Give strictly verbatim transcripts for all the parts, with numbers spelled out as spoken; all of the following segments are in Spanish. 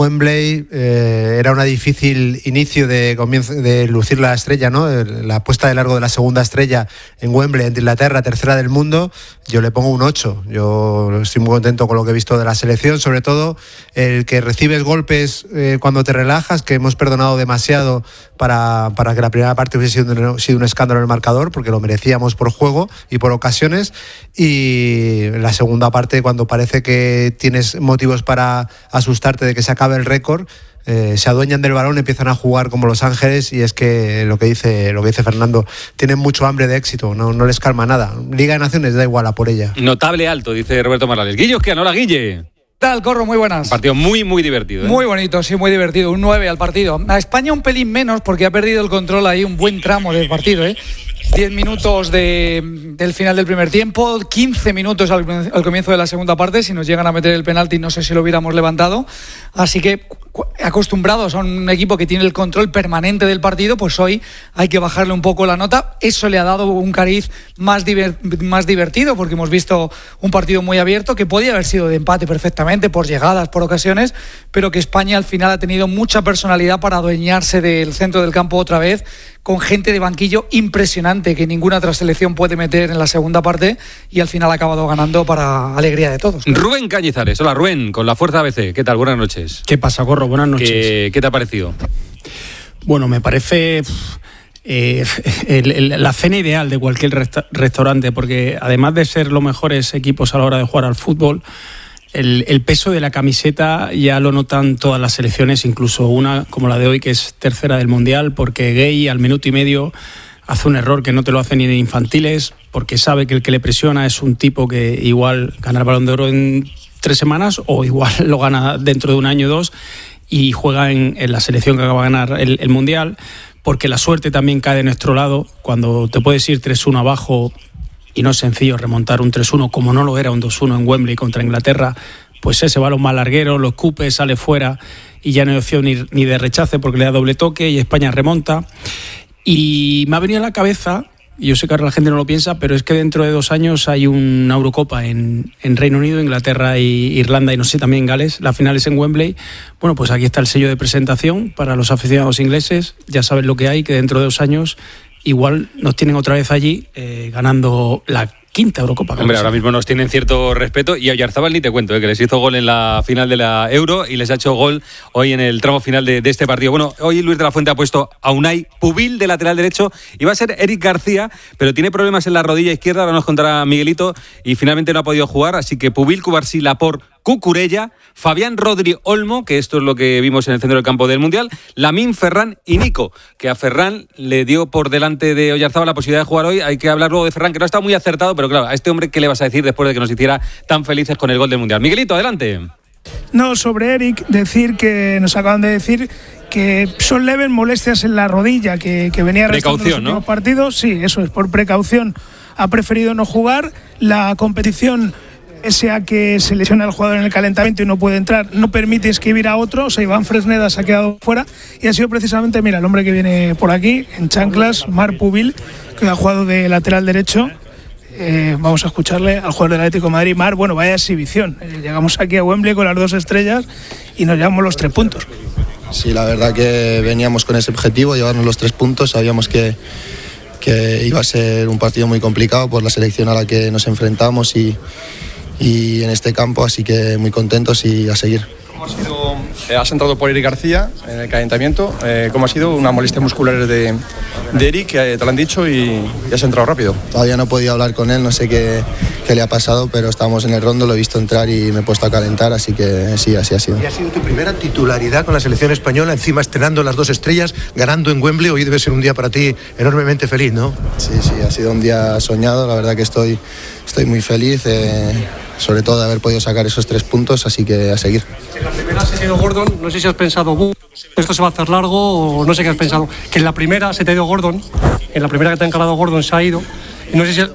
Wembley eh, era un difícil inicio de comienzo de lucir la estrella, ¿no? La puesta de largo de la segunda estrella en Wembley, en Inglaterra, tercera del mundo. Yo le pongo un ocho. Yo estoy muy contento con lo que he visto de la selección, sobre todo el que recibes golpes eh, cuando te relajas, que hemos perdonado demasiado para, para que la primera parte hubiese sido, sido un escándalo en el marcador, porque lo merecíamos por juego y por ocasiones, y la segunda parte, cuando parece que tienes motivos para asustarte de que se acabe el récord, eh, se adueñan del balón, empiezan a jugar como Los Ángeles, y es que lo que dice lo que dice Fernando, tienen mucho hambre de éxito, no, no les calma nada. Liga de Naciones da igual a por ella. Notable alto, dice Roberto Morales. Guillo, ¿qué? Hola, Guille. ¿Qué tal, Corro? Muy buenas. Un partido muy, muy divertido, ¿eh? Muy bonito, sí, muy divertido. Un nueve al partido. A España un pelín menos porque ha perdido el control ahí un buen tramo del partido, ¿eh? diez minutos de, del final del primer tiempo, quince minutos al, al comienzo de la segunda parte. Si nos llegan a meter el penalti, no sé si lo hubiéramos levantado. Así que, acostumbrados a un equipo que tiene el control permanente del partido, pues hoy hay que bajarle un poco la nota. Eso le ha dado un cariz más, diver, más divertido, porque hemos visto un partido muy abierto que podía haber sido de empate perfectamente, por llegadas, por ocasiones, pero que España al final ha tenido mucha personalidad para adueñarse del centro del campo otra vez, con gente de banquillo impresionante que ninguna otra selección puede meter en la segunda parte, y al final ha acabado ganando para alegría de todos. Rubén Cañizares. Hola, Rubén, con la Fuerza A B C. ¿Qué tal? Buenas noches. ¿Qué pasa, Corro? Buenas noches. ¿Qué, qué te ha parecido? Bueno, me parece eh, el, el, la cena ideal de cualquier resta- restaurante, porque además de ser los mejores equipos a la hora de jugar al fútbol, el, el peso de la camiseta ya lo notan todas las selecciones, incluso una como la de hoy, que es tercera del Mundial, porque Gay al minuto y medio hace un error que no te lo hacen ni en infantiles, porque sabe que el que le presiona es un tipo que igual gana el Balón de Oro en tres semanas o igual lo gana dentro de un año o dos, y juega en, en la selección que acaba de ganar el, el Mundial, porque la suerte también cae de nuestro lado. Cuando te puedes ir tres uno abajo y no es sencillo remontar un tres uno, como no lo era un dos uno en Wembley contra Inglaterra, pues ese balón más larguero, lo escupe, sale fuera y ya no hay opción ni, ni de rechace, porque le da doble toque y España remonta. Y me ha venido a la cabeza, y yo sé que ahora la gente no lo piensa, pero es que dentro de dos años hay una Eurocopa en, en Reino Unido, Inglaterra e Irlanda, y no sé, también Gales. La final es en Wembley. Bueno, pues aquí está el sello de presentación para los aficionados ingleses. Ya saben lo que hay, que dentro de dos años igual nos tienen otra vez allí eh, ganando la quinta Eurocopa. Hombre, ahora mismo nos tienen cierto respeto, y a Oyarzabal ni te cuento, eh, que les hizo gol en la final de la Euro y les ha hecho gol hoy en el tramo final de, de este partido. Bueno, hoy Luis de la Fuente ha puesto a Unai Pubil de lateral derecho. Iba a ser Eric García, pero tiene problemas en la rodilla izquierda, ahora nos contará Miguelito, y finalmente no ha podido jugar, así que Pubil, Cubarsí, Laporte, Cucurella, Fabián Rodri, Olmo, que esto es lo que vimos en el centro del campo del Mundial, Lamine, Ferran y Nico, que a Ferran le dio por delante de Oyarzabal la posibilidad de jugar hoy. Hay que hablar luego de Ferran, que no ha estado muy acertado, pero claro, a este hombre, ¿qué le vas a decir después de que nos hiciera tan felices con el gol del Mundial? Miguelito, adelante. No, sobre Eric, decir que nos acaban de decir que son leves molestias en la rodilla, que, que venía arrastrando los últimos, ¿no?, partidos. Sí, eso es, por precaución ha preferido no jugar. La competición, pese a que se lesiona el jugador en el calentamiento y no puede entrar, no permite inscribir a otro. O sea, Iván Fresneda se ha quedado fuera, y ha sido precisamente, mira, el hombre que viene por aquí en chanclas, Marc Pubil, que ha jugado de lateral derecho. Eh, vamos a escucharle al jugador del Atlético de Madrid. Mar, bueno, vaya exhibición. Eh, llegamos aquí a Wembley con las dos estrellas y nos llevamos los tres puntos. Sí, la verdad que veníamos con ese objetivo, llevarnos los tres puntos. Sabíamos que, que iba a ser un partido muy complicado por la selección a la que nos enfrentamos y, y en este campo, así que muy contentos y a seguir. ¿Cómo ha sido? Eh, has entrado por Eric García en el calentamiento. Eh, ¿Cómo ha sido? Una molestia muscular de, de Eric, eh, te lo han dicho, y, y has entrado rápido. Todavía no he podido hablar con él, no sé qué, qué le ha pasado, pero estábamos en el rondo, lo he visto entrar y me he puesto a calentar, así que sí, así ha sido. Y ha sido tu primera titularidad con la selección española, encima estrenando las dos estrellas, ganando en Wembley. Hoy debe ser un día para ti enormemente feliz, ¿no? Sí, sí, ha sido un día soñado, la verdad que estoy, estoy muy feliz, eh, sobre todo de haber podido sacar esos tres puntos, así que a seguir. En la primera se te ha ido Gordon, no sé si has pensado, uh, esto se va a hacer largo, o no sé qué has pensado. Que en la primera se te ha ido Gordon, en la primera que te ha encarado Gordon se ha ido, y no sé si...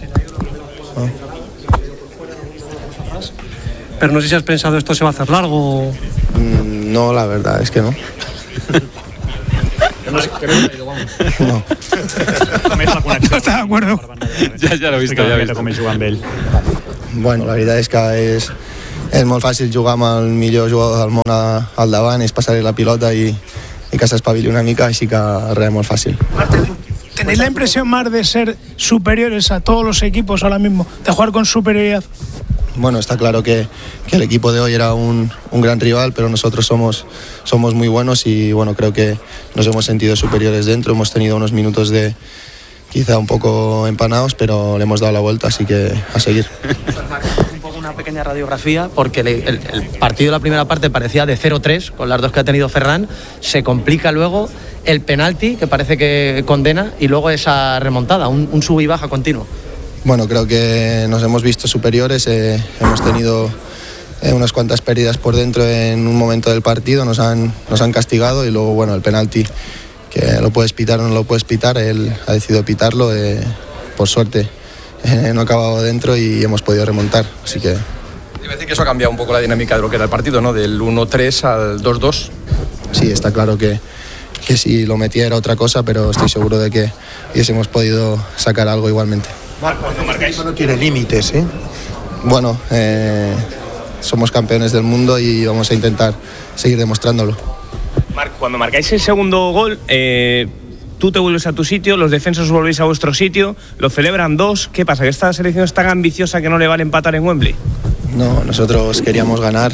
Pero no sé si has pensado, esto se va a hacer largo. Mm, no, la verdad es que no. Que no, que no se ha ido, vamos. No. No está de acuerdo. Ya, ya lo he visto, ya he visto. Bueno, la verdad es que es, és molt fàcil jugar amb el millor jugador del món al davant, és passar-li la pilota i, i que s'espavili una mica, així que res, molt fàcil. ¿Tenéis la impresión más de ser superiores a todos los equipos ahora mismo, de jugar con superioridad? Bueno, está claro que, que el equipo de hoy era un, un gran rival, pero nosotros somos, somos muy buenos y bueno, creo que nos hemos sentido superiores dentro, hemos tenido unos minutos de quizá un poco empanados, pero le hemos dado la vuelta, así que a seguir. Un poco una pequeña radiografía, porque el, el, el partido de la primera parte parecía de cero tres, con las dos que ha tenido Ferran, se complica luego el penalti, que parece que condena, y luego esa remontada, un, un sub y baja continuo. Bueno, creo que nos hemos visto superiores, eh, hemos tenido eh, unas cuantas pérdidas por dentro en un momento del partido, nos han, nos han castigado y luego, bueno, el penalti, que lo puedes pitar o no lo puedes pitar, él ha decidido pitarlo, eh, por suerte eh, no ha acabado dentro y hemos podido remontar, así que... Debe decir que eso ha cambiado un poco la dinámica de lo que era el partido, ¿no? Del uno tres al dos dos. Sí, está claro que, que si lo metía era otra cosa, pero estoy seguro de que hubiésemos podido sacar algo igualmente. Marco, no tiene límites, ¿eh? Bueno, eh, somos campeones del mundo y vamos a intentar seguir demostrándolo. Marc, cuando marcáis el segundo gol, eh, tú te vuelves a tu sitio, los defensas os volvéis a vuestro sitio, lo celebran dos. ¿Qué pasa? ¿Que esta selección es tan ambiciosa que no le vale empatar en Wembley? No, nosotros queríamos ganar,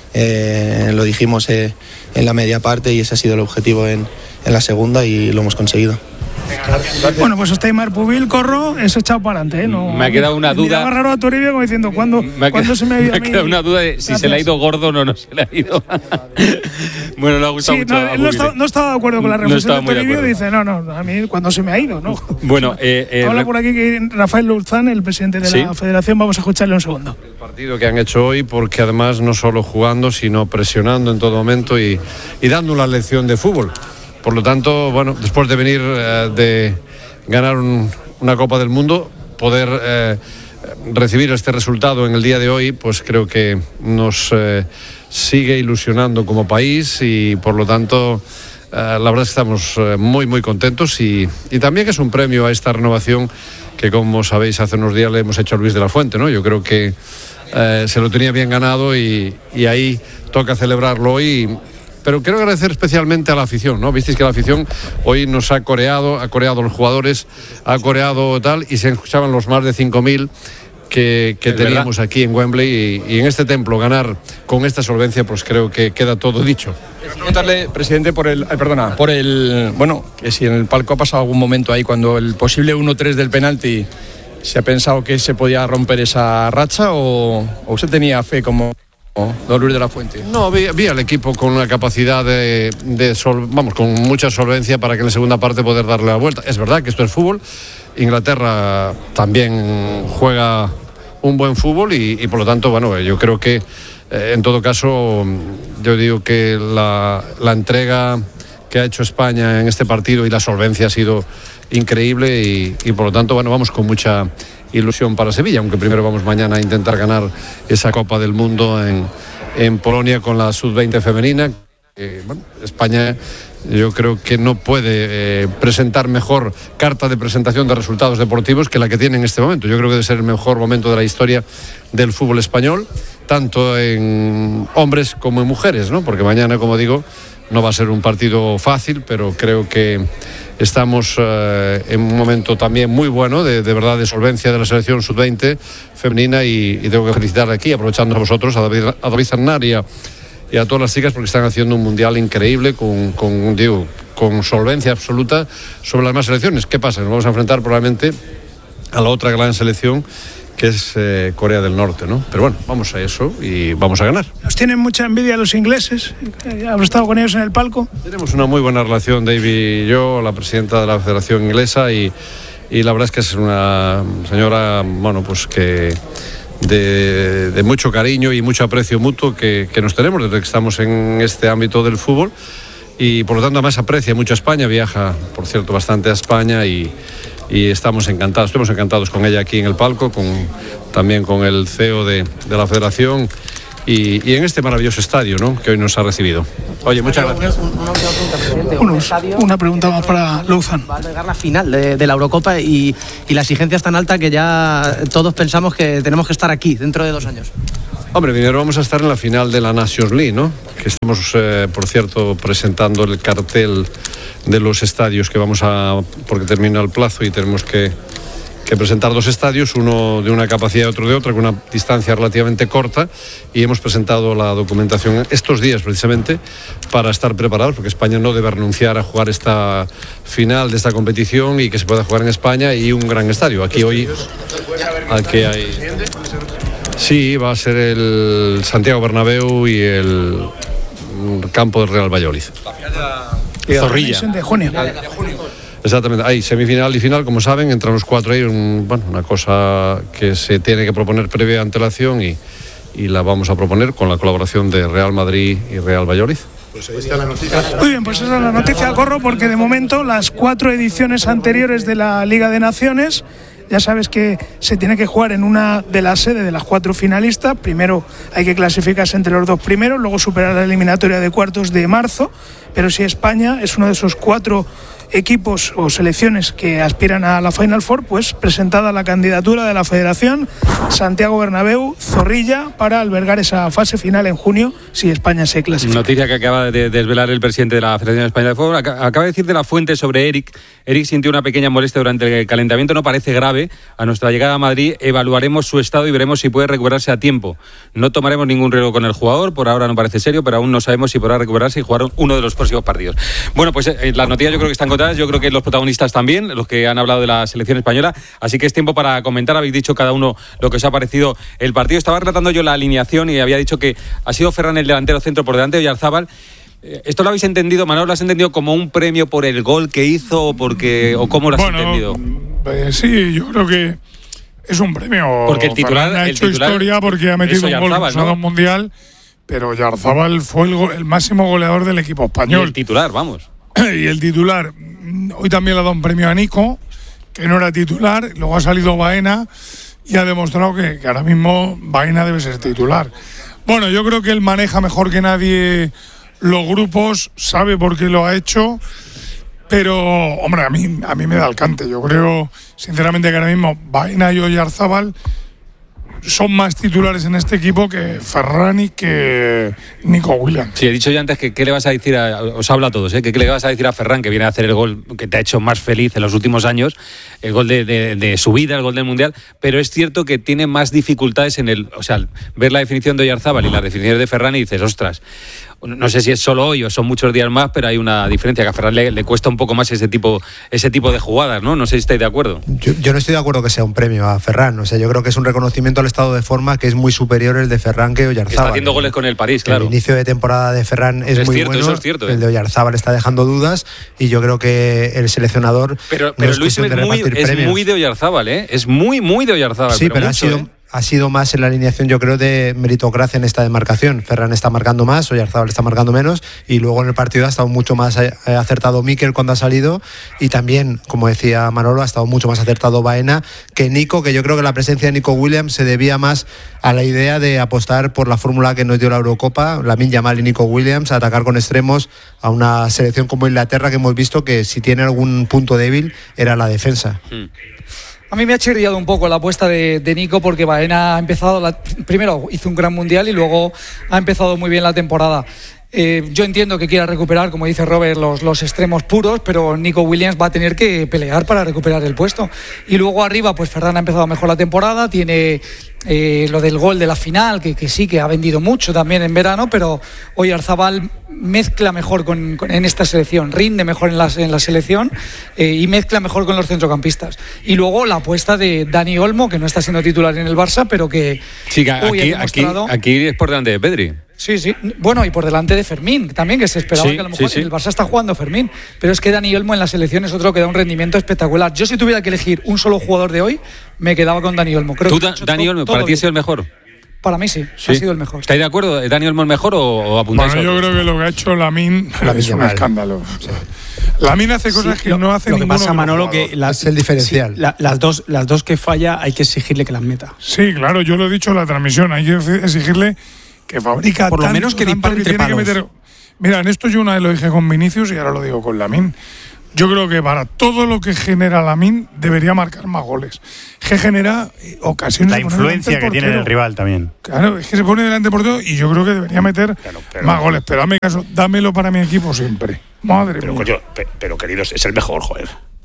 eh, lo dijimos eh, en la media parte y ese ha sido el objetivo en, en la segunda y lo hemos conseguido. Bueno, pues está Aimar Pubil, corro, es echado para adelante, ¿eh? No, me ha quedado una duda. Miraba raro a Toribio como diciendo, ¿cuándo, me ¿cuándo quedado, se me ha ido me a mí? ha quedado una duda de si Gracias. Se le ha ido Gordon o no se le ha ido. Bueno, le ha gustado sí, mucho. No, él no, está, no estaba de acuerdo con la reflexión no de Toribio, dice, no, no, a mí cuando se me ha ido, ¿no? Bueno, eh, eh, habla por aquí que Rafael Luzán, el presidente de ¿sí? la Federación, vamos a escucharle un segundo. El partido que han hecho hoy, porque además no solo jugando, sino presionando en todo momento y, y dando una lección de fútbol. Por lo tanto, bueno, después de venir eh, de ganar un, una Copa del Mundo, poder eh, recibir este resultado en el día de hoy, pues creo que nos eh, sigue ilusionando como país y por lo tanto eh, la verdad es que estamos eh, muy muy contentos y, y también es un premio a esta renovación que, como sabéis, hace unos días le hemos hecho a Luis de la Fuente, ¿no? Yo creo que eh, se lo tenía bien ganado y, y ahí toca celebrarlo hoy. Pero quiero agradecer especialmente a la afición, ¿no? Visteis que la afición hoy nos ha coreado, ha coreado a los jugadores, ha coreado tal, y se escuchaban los más de cinco mil que, que teníamos verdad. Aquí en Wembley y, y en este templo ganar con esta solvencia, pues creo que queda todo dicho. Preguntarle, presidente, por el, eh, perdona, por el, bueno, que si en el palco ha pasado algún momento ahí cuando el posible uno tres del penalti se ha pensado que se podía romper esa racha o, o usted tenía fe como don Luis de la Fuente. No, vi, vi al equipo con una capacidad de, de sol, vamos, con mucha solvencia para que en la segunda parte poder darle la vuelta. Es verdad que esto es fútbol. Inglaterra también juega un buen fútbol y, y por lo tanto, bueno, yo creo que eh, en todo caso, yo digo que la, la entrega que ha hecho España en este partido y la solvencia ha sido increíble y, y por lo tanto, bueno, vamos con mucha ilusión para Sevilla, aunque primero vamos mañana a intentar ganar esa Copa del Mundo en, en Polonia con la sub veinte femenina. Eh, bueno, España yo creo que no puede eh, presentar mejor carta de presentación de resultados deportivos que la que tiene en este momento. Yo creo que debe ser el mejor momento de la historia del fútbol español, tanto en hombres como en mujeres, ¿no? Porque mañana, como digo, no va a ser un partido fácil, pero creo que estamos eh, en un momento también muy bueno, de, de verdad, de solvencia de la selección sub veinte femenina y, y tengo que felicitar aquí, aprovechando a vosotros, a David, a David Zarnar y a, y a todas las chicas porque están haciendo un mundial increíble con, con, digo, con solvencia absoluta sobre las demás selecciones. ¿Qué pasa? Nos vamos a enfrentar probablemente a la otra gran selección que es eh, Corea del Norte, ¿no? Pero bueno, vamos a eso y vamos a ganar. Nos tienen mucha envidia los ingleses, ¿has estado con ellos en el palco? Tenemos una muy buena relación, David y yo, la presidenta de la Federación Inglesa, y, y la verdad es que es una señora, bueno, pues que de, de mucho cariño y mucho aprecio mutuo que, que nos tenemos desde que estamos en este ámbito del fútbol y por lo tanto además aprecia mucho a España, viaja, por cierto, bastante a España y y estamos encantados, estamos encantados con ella aquí en el palco, con, también con el C E O de, de la Federación y, y en este maravilloso estadio, ¿no?, que hoy nos ha recibido. Oye, muchas gracias. Una, una pregunta, presidente. Un estadio, una pregunta más para Luzán. Va a albergar la final de, de la Eurocopa y, y la exigencia es tan alta que ya todos pensamos que tenemos que estar aquí dentro de dos años. Hombre, primero vamos a estar en la final de la Nations League, ¿no? Que estamos, eh, por cierto, presentando el cartel de los estadios que vamos a... porque termina el plazo y tenemos que, que presentar dos estadios, uno de una capacidad y otro de otra, con una distancia relativamente corta, y hemos presentado la documentación estos días precisamente para estar preparados, porque España no debe renunciar a jugar esta final de esta competición y que se pueda jugar en España, y un gran estadio. Aquí hoy... Aquí hay... Sí, va a ser el Santiago Bernabéu y el campo del Real Valladolid. Zorrilla. De junio. Exactamente, hay semifinal y final, como saben, entran los cuatro ahí, un, bueno, una cosa que se tiene que proponer previa antelación y, y la vamos a proponer con la colaboración de Real Madrid y Real Valladolid. Pues ahí está la noticia. Muy bien, pues esa es la noticia, corro, porque de momento las cuatro ediciones anteriores de la Liga de Naciones, ya sabes que se tiene que jugar en una de las sedes de las cuatro finalistas. Primero hay que clasificarse entre los dos primeros, luego superar la eliminatoria de cuartos de marzo, pero si España es uno de esos cuatro equipos o selecciones que aspiran a la Final Four, pues presentada la candidatura de la Federación, Santiago Bernabéu, Zorrilla, para albergar esa fase final en junio si España se clasifica. Noticia que acaba de desvelar el presidente de la Federación Española de Fútbol. Acaba de decir de la fuente sobre Eric. Eric sintió una pequeña molestia durante el calentamiento, no parece grave. A nuestra llegada a Madrid evaluaremos su estado y veremos si puede recuperarse a tiempo. No tomaremos ningún riesgo con el jugador, por ahora no parece serio, pero aún no sabemos si podrá recuperarse y jugar uno de los próximos partidos. Bueno, pues eh, las noticias yo creo que están contadas, yo creo que los protagonistas también, los que han hablado de la selección española, así que es tiempo para comentar. Habéis dicho cada uno lo que os ha parecido el partido. Estaba relatando yo la alineación y había dicho que ha sido Ferran el delantero centro por delante de Oyarzábal. ¿Esto lo habéis entendido, Manolo? ¿Lo has entendido como un premio por el gol que hizo o, porque, o cómo lo has bueno, entendido? Eh, sí, yo creo que es un premio. Porque el titular Ferran ha el hecho titular historia porque ha metido un gol en el mundial, pero Oyarzábal fue el, go- el máximo goleador del equipo español. Y el titular, vamos. Y el titular, hoy también le ha dado un premio a Nico, que no era titular, luego ha salido Baena y ha demostrado que, que ahora mismo Baena debe ser titular. Bueno, yo creo que él maneja mejor que nadie los grupos, sabe por qué lo ha hecho, pero, hombre, a mí, a mí me da el cante. Yo creo, sinceramente, que ahora mismo Baena y Oyarzábal son más titulares en este equipo que Ferran y que Nico Williams. Sí, he dicho ya antes que qué le vas a decir a, os hablo a todos, ¿eh? que qué le vas a decir a Ferran, que viene a hacer el gol que te ha hecho más feliz en los últimos años, el gol de, de, de su vida, el gol del Mundial, pero es cierto que tiene más dificultades en el, o sea, ver la definición de Oyarzábal y las definiciones de Ferran y dices, ostras, no sé si es solo hoy o son muchos días más, pero hay una diferencia, que a Ferran le, le cuesta un poco más ese tipo ese tipo de jugadas, ¿no? No sé si estáis de acuerdo. Yo, yo no estoy de acuerdo que sea un premio a Ferran, o sea, yo creo que es un reconocimiento al estado de forma que es muy superior el de Ferran que Oyarzábal. Está haciendo goles con el París, claro. El inicio de temporada de Ferran es, es muy cierto, bueno, eso es cierto, ¿eh? El de Oyarzábal está dejando dudas y yo creo que el seleccionador Pero, pero no Luis es, de muy, es muy de Oyarzábal, ¿eh? Es muy, muy de Oyarzábal. Sí, pero, pero mucho, ha sido... ¿eh? Ha sido más en la alineación, yo creo, de meritocracia en esta demarcación. Ferran está marcando más, Oyarzábal está marcando menos, y luego en el partido ha estado mucho más acertado Mikel cuando ha salido, y también, como decía Manolo, ha estado mucho más acertado Baena que Nico, que yo creo que la presencia de Nico Williams se debía más a la idea de apostar por la fórmula que nos dio la Eurocopa, Lamine Yamal y Nico Williams, a atacar con extremos a una selección como Inglaterra, que hemos visto que si tiene algún punto débil era la defensa. Hmm. A mí me ha chirriado un poco la apuesta de, de Nico, porque Baena ha empezado, la, primero hizo un gran mundial y luego ha empezado muy bien la temporada. Eh, yo entiendo que quiera recuperar, como dice Robert, los, los extremos puros, pero Nico Williams va a tener que pelear para recuperar el puesto. Y luego arriba, pues Ferran ha empezado mejor la temporada, tiene eh, lo del gol de la final, que, que sí, que ha vendido mucho también en verano, pero Oyarzábal mezcla mejor con, con, en esta selección, rinde mejor en la, en la selección eh, y mezcla mejor con los centrocampistas. Y luego la apuesta de Dani Olmo, que no está siendo titular en el Barça, pero que sí, que hoy aquí, ha demostrado... aquí, aquí es por delante de Pedri. Sí, sí. Bueno, y por delante de Fermín, también, que se esperaba sí, que a lo mejor sí, sí. en el Barça está jugando Fermín. Pero es que Dani Olmo en la selección es otro que da un rendimiento espectacular. Yo, si tuviera que elegir un solo jugador de hoy, me quedaba con Dani Olmo. Creo ¿Tú, que da, Dani Olmo, para ti ha sido el mejor? Para mí sí, sí, ha sido el mejor. ¿Estáis de acuerdo? ¿Dani Olmo el mejor o, o apuntáis? Bueno, yo creo que lo que ha hecho Lamine es un mal. escándalo. Sí. Lamine hace cosas sí, que lo, no hace lo que ninguno. Pasa, Manolo, que la, es el diferencial. Sí, la, las, dos, las dos que falla hay que exigirle que las meta. Sí, claro, yo lo he dicho en la transmisión. Hay que exigirle que fabrica por lo tanto, menos que dispare entre palos. Meter... Mira, en esto yo una vez lo dije con Vinicius y ahora lo digo con Lamine. yo creo que para todo lo que genera Lamine debería marcar más goles. Que genera ocasiones. La influencia que tiene el rival también. Claro, es que se pone delante por todo y yo creo que debería meter pero, pero, más goles. Pero dame caso, dámelo para mi equipo siempre. Madre pero, mía. Coño, pero queridos, es el mejor, joder.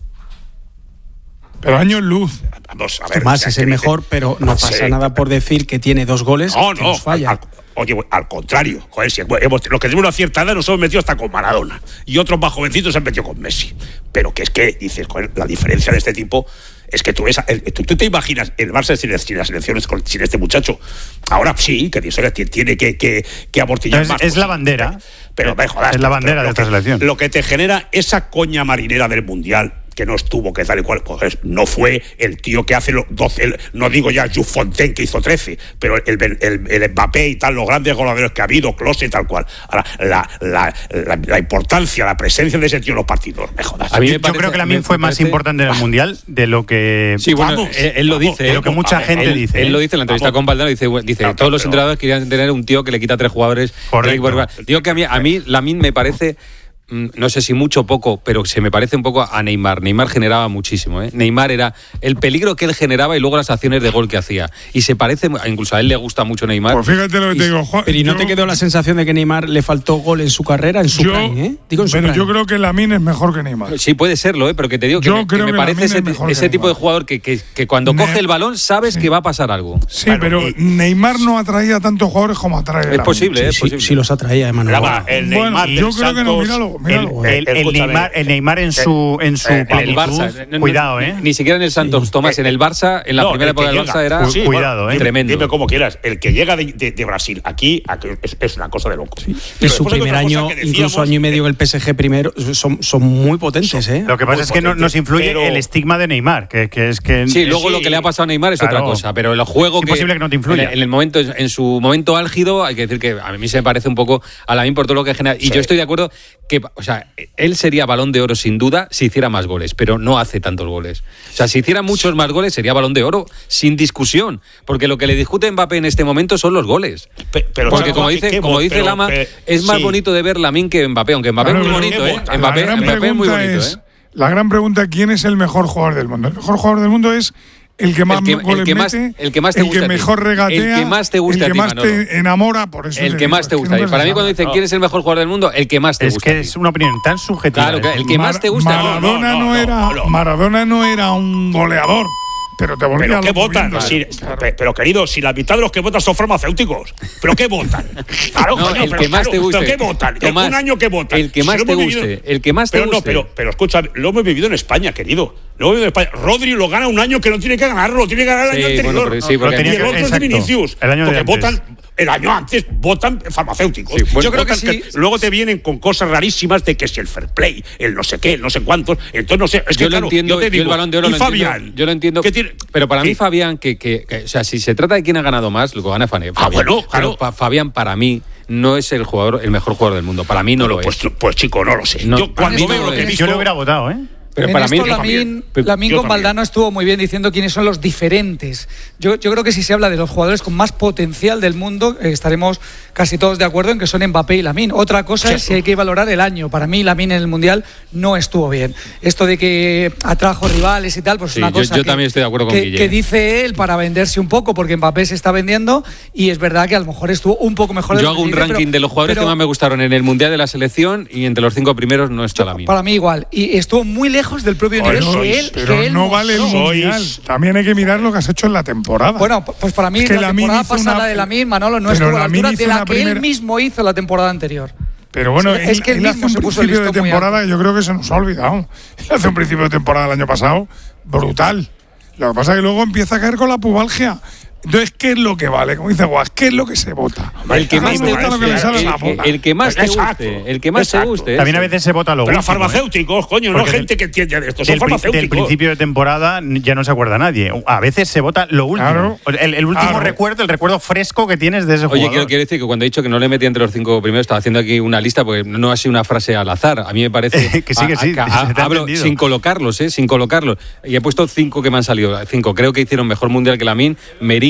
Pero años luz. Vamos a ver. Tomás o sea, es el mejor, pero no pasa sí, nada por decir que tiene dos goles no, que no, nos falla. Al, oye, al contrario, joder, si hemos, los que tenemos una cierta edad nos hemos metido hasta con Maradona y otros más jovencitos se han metido con Messi. Pero que es que dices, joder, la diferencia de este tipo es que tú ves, el, tú, tú te imaginas el Barça sin, sin las elecciones con, sin este muchacho. Ahora sí, que tiene que, que, que amortillar es, más. Es pues, la bandera. Pero me jodas. Es la bandera de esta que, selección. Lo que te genera esa coña marinera del Mundial, que no estuvo, que tal y cual, pues no fue el tío que hace los doce, el, no digo ya Jules Fontaine que hizo trece, pero el, el, el, el Mbappé y tal, los grandes goleadores que ha habido, Klose y tal cual. Ahora, la, la, la, la importancia, la presencia de ese tío en los partidos, me jodas. A mí me parece, yo creo que Lamine fue más importante en el Mundial de lo que... Sí, bueno, vamos, él, él lo dice. De lo que mucha ver, gente él, dice. Él lo dice en la entrevista vamos. con Valdano, dice, dice claro, todos los pero, entrenadores querían tener un tío que le quita tres jugadores. Correcto. Digo que a mí, a mí Lamine me parece... no sé si mucho o poco, pero se me parece un poco a Neymar. Neymar generaba muchísimo, ¿eh? Neymar era el peligro que él generaba y luego las acciones de gol que hacía. Y se parece, incluso a él le gusta mucho Neymar. Pues fíjate lo que te digo, Juan. Pero ¿y no yo, te quedó la sensación de que Neymar le faltó gol en su carrera, en su yo, prime, ¿eh? Digo en su pero prime. yo creo que Lamine es mejor que Neymar. Sí, puede serlo, ¿eh? Pero que te digo que yo me, creo que me que parece ese, ese tipo de jugador que, que, que cuando ne coge el balón sabes sí. que va a pasar algo. Sí, bueno, pero y, Neymar no atraía tantos jugadores como atrae. Es posible, sí, es sí, posible. Sí, los atraía, Emanuel. Bueno, yo creo que no, míralo, míralo. El, el, el, Neymar, el Neymar en su en su en el Barça, no, cuidado, ¿eh? Ni siquiera en el Santos, Tomás, en el Barça, en la no, primera época del Barça era sí, cuidado, bueno, ¿eh? Tremendo. Dime como quieras, el que llega de, de, de Brasil aquí es, es una cosa de loco. Sí. En su primer año, decíamos, incluso año y medio el P S G primero, son, son muy potentes, ¿eh? Lo que pasa es que no, nos influye pero... el estigma de Neymar, que, que es que sí, luego sí. lo que le ha pasado a Neymar es claro. otra cosa, pero el juego es imposible que, que no te influya. En, en el momento, en su momento álgido, hay que decir que a mí se me parece un poco a Lamine por todo lo que genera. Y sí. yo estoy de acuerdo que, o sea, él sería Balón de Oro sin duda si hiciera más goles, pero no hace tantos goles. O sea, si hiciera muchos más goles sería Balón de Oro sin discusión, porque lo que le discute Mbappé en este momento son los goles. Pe pero porque como dice, ¿qué, como dice pero, Lama, pero, es más sí. bonito de ver Lamine que Mbappé, aunque Mbappé claro, es muy bonito, ¿eh? Mbappé, Mbappé es muy bonito, es, ¿eh? La gran pregunta, ¿quién es el mejor jugador del mundo? El mejor jugador del mundo es el que más el que, goles el que mete, más, el que más te el gusta que mejor regatea, el que más te gusta el que a más ti, te enamora, por eso el que más te gusta. Y para mí cuando dicen quién es el mejor jugador del mundo, el que más te es gusta. Es que es una opinión tan subjetiva. Claro, el que Mar más te gusta. Maradona no, no, no, era, no, no. Maradona no era un goleador. Pero te volvía ¿Pero qué votan? Si, pero querido, si la mitad de los que votan son farmacéuticos. ¿Pero qué votan? Claro, no, coño, el pero que más claro, te guste. ¿Pero qué votan? Tomás, un año que votan. El que más si te guste. Vivido, el que más te pero guste. No, pero, pero escucha, lo hemos vivido en España, querido. Lo hemos vivido en España. Rodri lo gana un año que no tiene que ganarlo, tiene que ganar el sí, año anterior. Bueno, pero, sí, porque y el otro es de Vinicius. El año porque de votan. El año antes votan farmacéuticos. Sí, bueno, yo creo que, sí. que luego te vienen con cosas rarísimas de que si el fair play, el no sé qué, el no sé cuántos. Entonces no sé. Es que yo claro, lo entiendo. Yo te digo, yo el Balón de Oro y lo Fabián. Entiendo, yo lo entiendo. Tiene, pero para ¿sí? mí Fabián, que, que, que, o sea, si se trata de quién ha ganado más, lo que gana Fabián. Ah, bueno, claro. Pero Fabián para mí no es el jugador, el mejor jugador del mundo. Para mí no bueno, lo pues, es. Pues chico, no lo sé. No, yo cuando veo lo que he visto, yo lo hubiera votado, ¿eh? Pero en para esto mí, Lamine, Lamine con Valdano estuvo muy bien diciendo quiénes son los diferentes. Yo, yo creo que si se habla de los jugadores con más potencial del mundo, eh, estaremos casi todos de acuerdo en que son Mbappé y Lamine. Otra cosa sí. es si hay que valorar el año. Para mí Lamine en el Mundial no estuvo bien. Esto de que atrajo rivales y tal, pues es sí, una cosa yo, yo que, también estoy de acuerdo con que, Guille. que dice él para venderse un poco, porque Mbappé se está vendiendo y es verdad que a lo mejor estuvo un poco mejor. Yo hago un dice, ranking pero, de los jugadores pero, que más me gustaron en el Mundial de la selección y entre los cinco primeros no está Lamine. Para mí igual. Y estuvo muy lejos del propio nivel. Sois, que él, pero que él no vale el mundial. También hay que mirar lo que has hecho en la temporada. Bueno, pues para mí es que la temporada pasada una... de Lamine, Manolo, no estuvo a la altura de la que primera... él mismo hizo la temporada anterior. Pero bueno, o sea, es que él, él hace un principio de temporada, yo creo que se nos ha olvidado. Él hace un principio de temporada el año pasado brutal. Lo que pasa es que luego empieza a caer con la pubalgia. Entonces, ¿qué es lo que vale? Como dice Guas, ¿qué es lo que se vota? El que más te guste. El que más te guste. El que más te guste. También a veces se vota lo Pero último. Pero farmacéuticos, ¿eh? coño, porque no gente que entiende de esto. Son del, farmacéuticos. Del principio de temporada ya no se acuerda nadie. A veces se vota lo último. Claro. El, el último claro. recuerdo, el recuerdo fresco que tienes de ese Oye, jugador. Oye, quiero decir que cuando he dicho que no le metí entre los cinco primeros, estaba haciendo aquí una lista porque no ha sido una frase al azar. A mí me parece. que sí, que sí. A, a, a, hablo sin colocarlos, ¿eh? Sin colocarlos. Y he puesto cinco que me han salido. Cinco. Creo que hicieron mejor mundial que Lamine, Merino,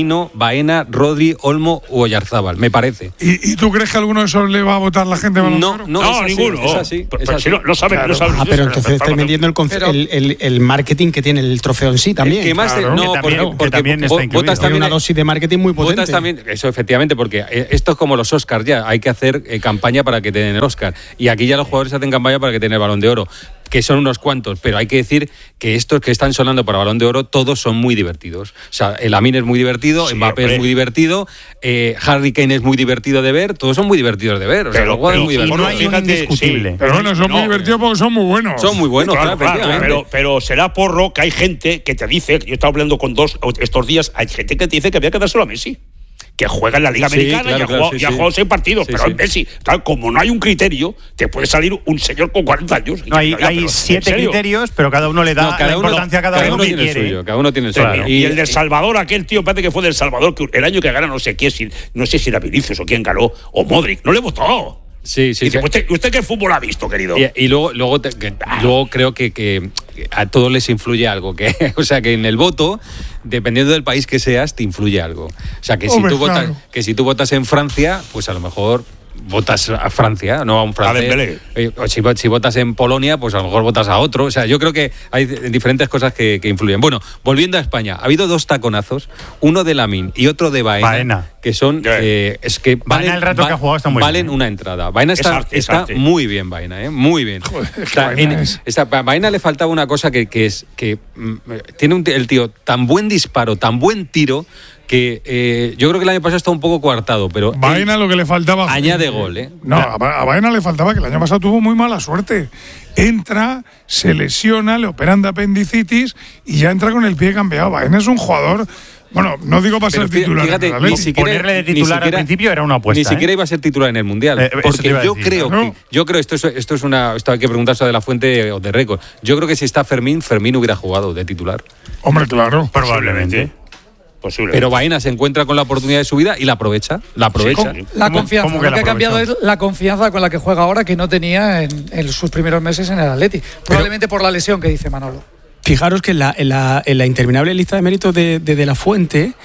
Firmino, Baena, Rodri, Olmo u Oyarzábal, me parece. ¿Y, ¿Y tú crees que alguno de esos le va a votar la gente? No, no, no, es así, ninguno. Es así, Pero, es pero así. si no, no saben, Claro. no saben. Ah, pero entonces estáis vendiendo el, conce- el, el, el marketing que tiene el trofeo en sí también. El que más Claro, no, que también- porque, que porque también está vo- incluido. votas Tiene también una dosis de marketing muy potente. Votas también, eso efectivamente, porque eh, esto es como los Oscars ya, hay que hacer eh, campaña para que te den el Oscar. Y aquí ya los jugadores hacen campaña para que te den el Balón de Oro, que son unos cuantos, pero hay que decir que estos que están sonando para Balón de Oro, todos son muy divertidos. O sea, el Lamine es muy divertido, Sí, Mbappé hombre. es muy divertido, eh, Harry Kane es muy divertido de ver, todos son muy divertidos de ver. O sea, Pero- los jugadores pero- muy y divertidos. no hay un Fíjate, indiscutible. sí. Pero bueno, son No, muy divertidos porque son muy buenos. Son muy buenos, Claro, claro, claro, efectivamente. pero, pero será porro que hay gente que te dice, yo estaba hablando con dos estos días, hay gente que te dice que había que dárselo a Messi. Que juega en la Liga Sí, Americana claro, y ha claro, jugado, sí, y ha sí. jugado seis partidos, Sí, pero sí. en Messi, claro, como no hay un criterio, te puede salir un señor con cuarenta años. No, hay, Ya, ya, hay pero, ¿en siete serio? criterios, pero cada uno le da No, cada la uno- importancia a cada, cada uno uno que tiene el quiere. suyo, cada uno tiene el Claro. suyo. Y, el del Salvador, aquel tío, parece que fue del Salvador, que el año que gana no sé quién, si- no sé si era Vinicius o quién ganó, o Modric, no le votó. Sí, sí, Dice, sí. ¿usted, ¿Usted qué fútbol ha visto, querido? Y, y luego, luego, te- que- luego creo que, que a todos les influye algo. Que, o sea, que en el voto, dependiendo del país que seas, te influye algo. O sea, que si, Hombre, tú votas, claro. que si tú votas en Francia, pues a lo mejor votas a Francia, no a un francés. Dembélé. Eh, O si, si votas en Polonia, pues a lo mejor votas a otro. O sea, yo creo que hay diferentes cosas que, que influyen. Bueno, volviendo a España, ha habido dos taconazos, uno de Lamine y otro de Baena, Baena. que son, eh, es que Baena, el rato que ha jugado está muy valen bien. una entrada. Baena está, Es arte, es está arte. muy bien, Baena, ¿eh? Muy bien. Joder, es que Está Baena en- es- está- a Baena le faltaba una cosa que, que es que mm, tiene un, t- el tío tan buen disparo, tan buen tiro, que eh, yo creo que el año pasado está un poco coartado, pero él Baena lo que le faltaba. añade gol, ¿eh? No, a Ba- a Baena le faltaba que el año pasado tuvo muy mala suerte. Entra, se lesiona, le operan de apendicitis y ya entra con el pie cambiado. Baena es un jugador. Bueno, no digo para Pero ser titular. fíjate, en el ni Atleti. siquiera, Ponerle de ni titular al siquiera- principio era una apuesta, Ni siquiera ¿eh? iba a ser titular en el Mundial. Eh, eso te porque iba a yo decir, creo claro. que, yo creo, esto es, esto es una, esto hay que preguntarse de la fuente o de récord. Yo creo que si está Fermín, Fermín hubiera jugado de titular. Hombre, claro. Probablemente. Posiblemente. Pero Baena se encuentra con la oportunidad de su vida y la aprovecha. La aprovecha. Sí, La ¿Cómo- confianza. cómo que Lo la que ha cambiado es aprovechó? la confianza con la que juega ahora que no tenía en, en sus primeros meses en el Atleti. Probablemente por la lesión que dice Manolo. Fijaros que en la, en la, en la interminable lista de méritos de, de, de la Fuente,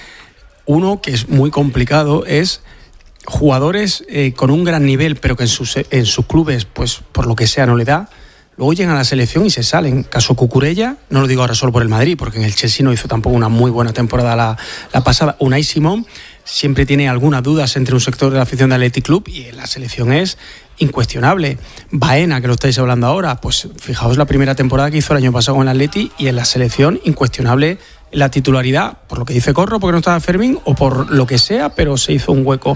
uno que es muy complicado es jugadores eh, con un gran nivel, pero que en sus, en sus clubes, pues por lo que sea, no le da. Luego llegan a la selección y se salen. Caso Cucurella, no lo digo ahora solo por el Madrid, porque en el Chelsea no hizo tampoco una muy buena temporada la, la pasada. Unai Simón siempre tiene algunas dudas entre un sector de la afición del Athletic Club y en la selección es incuestionable. Baena, que lo estáis hablando ahora, pues fijaos la primera temporada que hizo el año pasado con el Atleti y en la selección incuestionable la titularidad, por lo que dice Corro, porque no estaba Fermín, o por lo que sea, pero se hizo un hueco.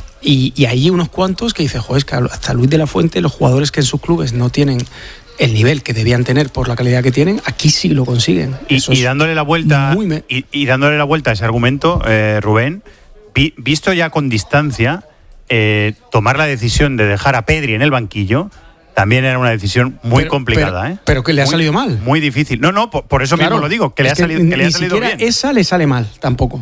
Y, y hay unos cuantos que dice, joder, es que hasta Luis de la Fuente, los jugadores que en sus clubes no tienen el nivel que debían tener por la calidad que tienen, aquí sí lo consiguen. Y, Eso y es dándole la vuelta muy me- y, y dándole la vuelta a ese argumento, eh, Rubén, vi- visto ya con distancia, eh, tomar la decisión de dejar a Pedri en el banquillo también era una decisión muy Pero- complicada, pero- ¿eh? pero que le ha Muy- salido mal. Muy difícil. No, no, por, por eso Claro, mismo lo digo, que le es ha salido, que le ni ha salido siquiera bien. esa le sale mal tampoco.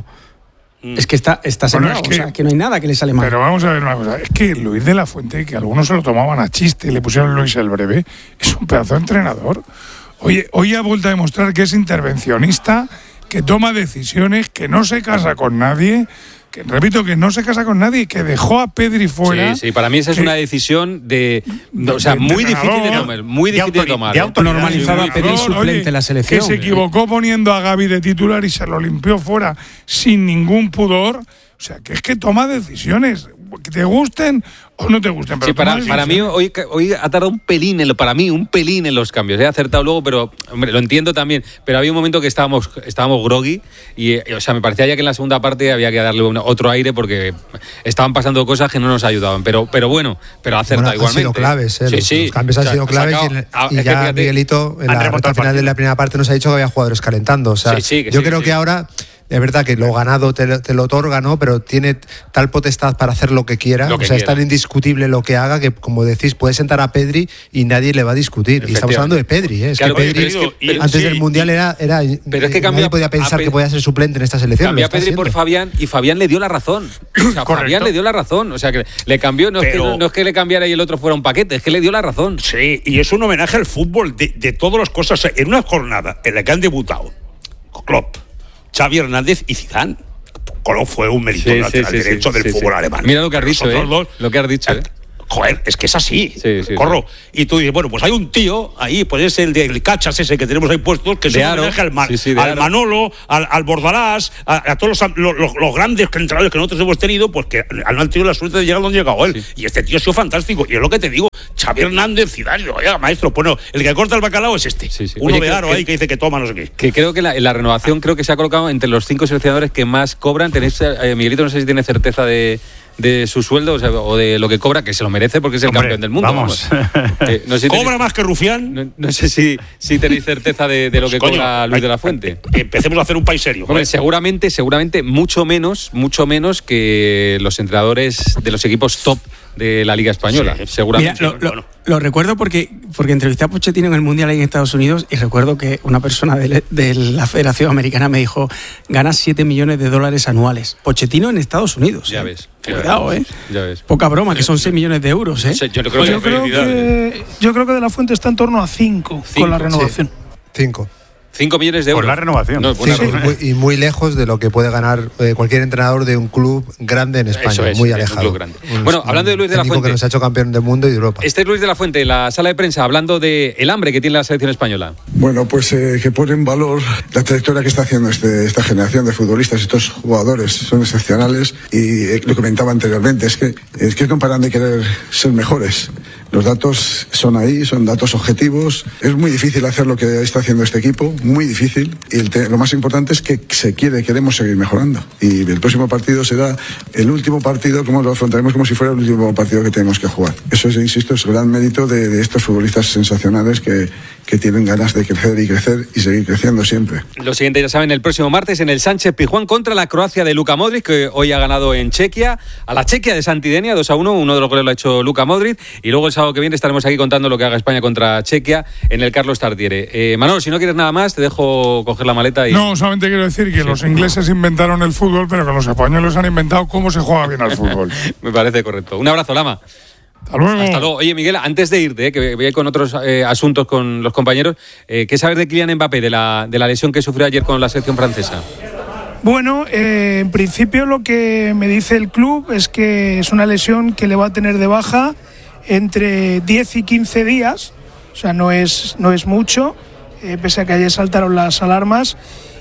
Es que está, está Bueno, sembrado, es que- o sea, que no hay nada que le sale mal. Pero vamos a ver una cosa. Es que Luis de la Fuente, que algunos se lo tomaban a chiste y le pusieron Luis el Breve, es un pedazo de entrenador. Oye, hoy ha vuelto a demostrar que es intervencionista, que toma decisiones, que no se casa con nadie, que repito, que no se casa con nadie, que dejó a Pedri fuera. Sí, sí, para mí esa es que- una decisión de, o sea, de muy difícil de entrenador, tomar, muy de difícil de autori- tomar. de ¿eh? autoridad. Normalizado a Sí, Pedri sí, sí. suplente en la selección. Que se equivocó poniendo a Gavi de titular y se lo limpió fuera sin ningún pudor. O sea, que es que toma decisiones, que te gusten o no te gusten. Pero Sí, para, toma para mí decisiones. hoy, hoy ha tardado un pelín, en lo, para mí un pelín en los cambios. He acertado luego, pero hombre, lo entiendo también. Pero había un momento que estábamos, estábamos groggy y, eh, o sea, me parecía ya que en la segunda parte había que darle una- otro aire porque estaban pasando cosas que no nos ayudaban. Pero, pero bueno, pero ha acertado Bueno, han sido igualmente. claves, ¿eh? Sí, los, sí. los cambios han O sea, sido ha claves sacado- y, en- ah, y es que ya fíjate, Miguelito en han la remontado recta el final de partido. la primera parte nos ha dicho que había jugadores calentando. O sea, Sí, sí, que yo sí, creo sí. que ahora es verdad que lo ganado te, lo- te lo otorga, ¿no? Pero tiene tal potestad para hacer lo que quiera. Lo que o sea, es quiera. tan indiscutible lo que haga que, como decís, puede sentar a Pedri y nadie le va a discutir. Y estamos hablando de Pedri, ¿eh? Es Claro, que pero Pedri es que- pero- antes sí, del Mundial era, era Pero es que nadie cambia podía a pensar Pedri- que podía ser suplente en esta selección. Cambió lo a está Pedri por siendo. Fabián y Fabián le dio la razón. O sea, Fabián le dio la razón. O sea, que le cambió, no, es que, Pero- no es que le cambiara y el otro fuera un paquete, es que le dio la razón. Sí, y es un homenaje al fútbol de, de todas las cosas. En una jornada en la que han debutado Klopp, Xavi Hernández y Zidane. Colo fue un mérito sí, lateral sí, sí, derecho sí, del sí, fútbol sí. alemán. Mira lo que has dicho, Nosotros ¿eh? dos, Lo que has dicho, ¿eh? Joder, es que es así, sí, sí, corro. Sí. Y tú dices, bueno, pues hay un tío ahí, pues es el del Cachas ese que tenemos ahí puestos, que es un homenaje al, Man, sí, sí, al Manolo, al, al Bordalás, a, a todos los, los, los grandes entrenadores que nosotros hemos tenido, pues que han tenido la suerte de llegar donde ha llegado él. Sí. Y este tío ha sido fantástico. Y es lo que te digo, Xavi Hernández, Zidane, oiga, maestro, bueno, el que corta el bacalao es este. Sí, sí. Uno Oye, de Aro que, ahí que dice que toma no sé qué. Que creo que la, la renovación creo que se ha colocado entre los cinco seleccionadores que más cobran. Tenéis, eh, Miguelito, no sé si tiene certeza de... de su sueldo, o sea, o de lo que cobra, que se lo merece porque es el Hombre, campeón del mundo. Vamos. vamos. Eh, no sé si ¿Cobra tenéis, más que Rufián? No, no sé si, si tenéis certeza de, de lo que pues, cobra coño, Luis de la Fuente. Empecemos a hacer un país serio. Hombre, seguramente, seguramente mucho menos, mucho menos que los entrenadores de los equipos top de la Liga Española, sí, seguramente. Mira, lo, lo, lo recuerdo porque, porque entrevisté a Pochettino en el Mundial ahí en Estados Unidos y recuerdo que una persona de, de la Federación Americana me dijo, ganas siete millones de dólares anuales. Pochettino en Estados Unidos. Ya ves. Cuidado, ¿eh? Ya ves. Poca broma, que son seis millones de euros, ¿eh? Sí, yo, creo yo, creo que, yo creo que De la Fuente está en torno a cinco con la renovación. Sí. Cinco. cinco millones de euros. Por la renovación. No, sí, renovación. Y muy lejos de lo que puede ganar eh, cualquier entrenador de un club grande en España. Eso es, muy alejado. Un grande. Un, bueno, hablando de Luis de la Fuente. que nos ha hecho campeón del mundo y de Europa. Este es Luis de la Fuente, en la sala de prensa, hablando de el hambre que tiene la selección española. Bueno, pues eh, que pone en valor la trayectoria que está haciendo este, esta generación de futbolistas. Estos jugadores son excepcionales y eh, lo comentaba anteriormente, es que, es que no paran de querer ser mejores. Los datos son ahí, son datos objetivos. Es muy difícil hacer lo que está haciendo este equipo, muy difícil. Y el te- lo más importante es que se quiere, queremos seguir mejorando. Y el próximo partido será el último partido, como lo afrontaremos como si fuera el último partido que tenemos que jugar. Eso es, insisto, es gran mérito de, de estos futbolistas sensacionales que, que tienen ganas de crecer y crecer y seguir creciendo siempre. Lo siguiente, ya saben, el próximo martes en el Sánchez Pizjuán contra la Croacia de Luka Modric, que hoy ha ganado en Chequia, a la Chequia de Santidenia, dos a uno, uno de los goles lo ha hecho Luka Modric, y luego el sábado que viene estaremos aquí contando lo que haga España contra Chequia en el Carlos Tartiere. Eh, Manolo, si no quieres nada más, te dejo coger la maleta y... No, solamente quiero decir que sí. Los ingleses inventaron el fútbol, pero que los españoles han inventado cómo se juega bien al fútbol. Me parece correcto. Un abrazo, Lama. Hasta luego. Hasta luego. Oye, Miguel, antes de irte, eh, que voy a ir con otros eh, asuntos con los compañeros, eh, ¿qué sabes de Kylian Mbappé, de la, de la lesión que sufrió ayer con la selección francesa? Bueno, eh, en principio lo que me dice el club es que es una lesión que le va a tener de baja entre diez y quince días, o sea, no es, no es mucho, eh, pese a que ayer saltaron las alarmas,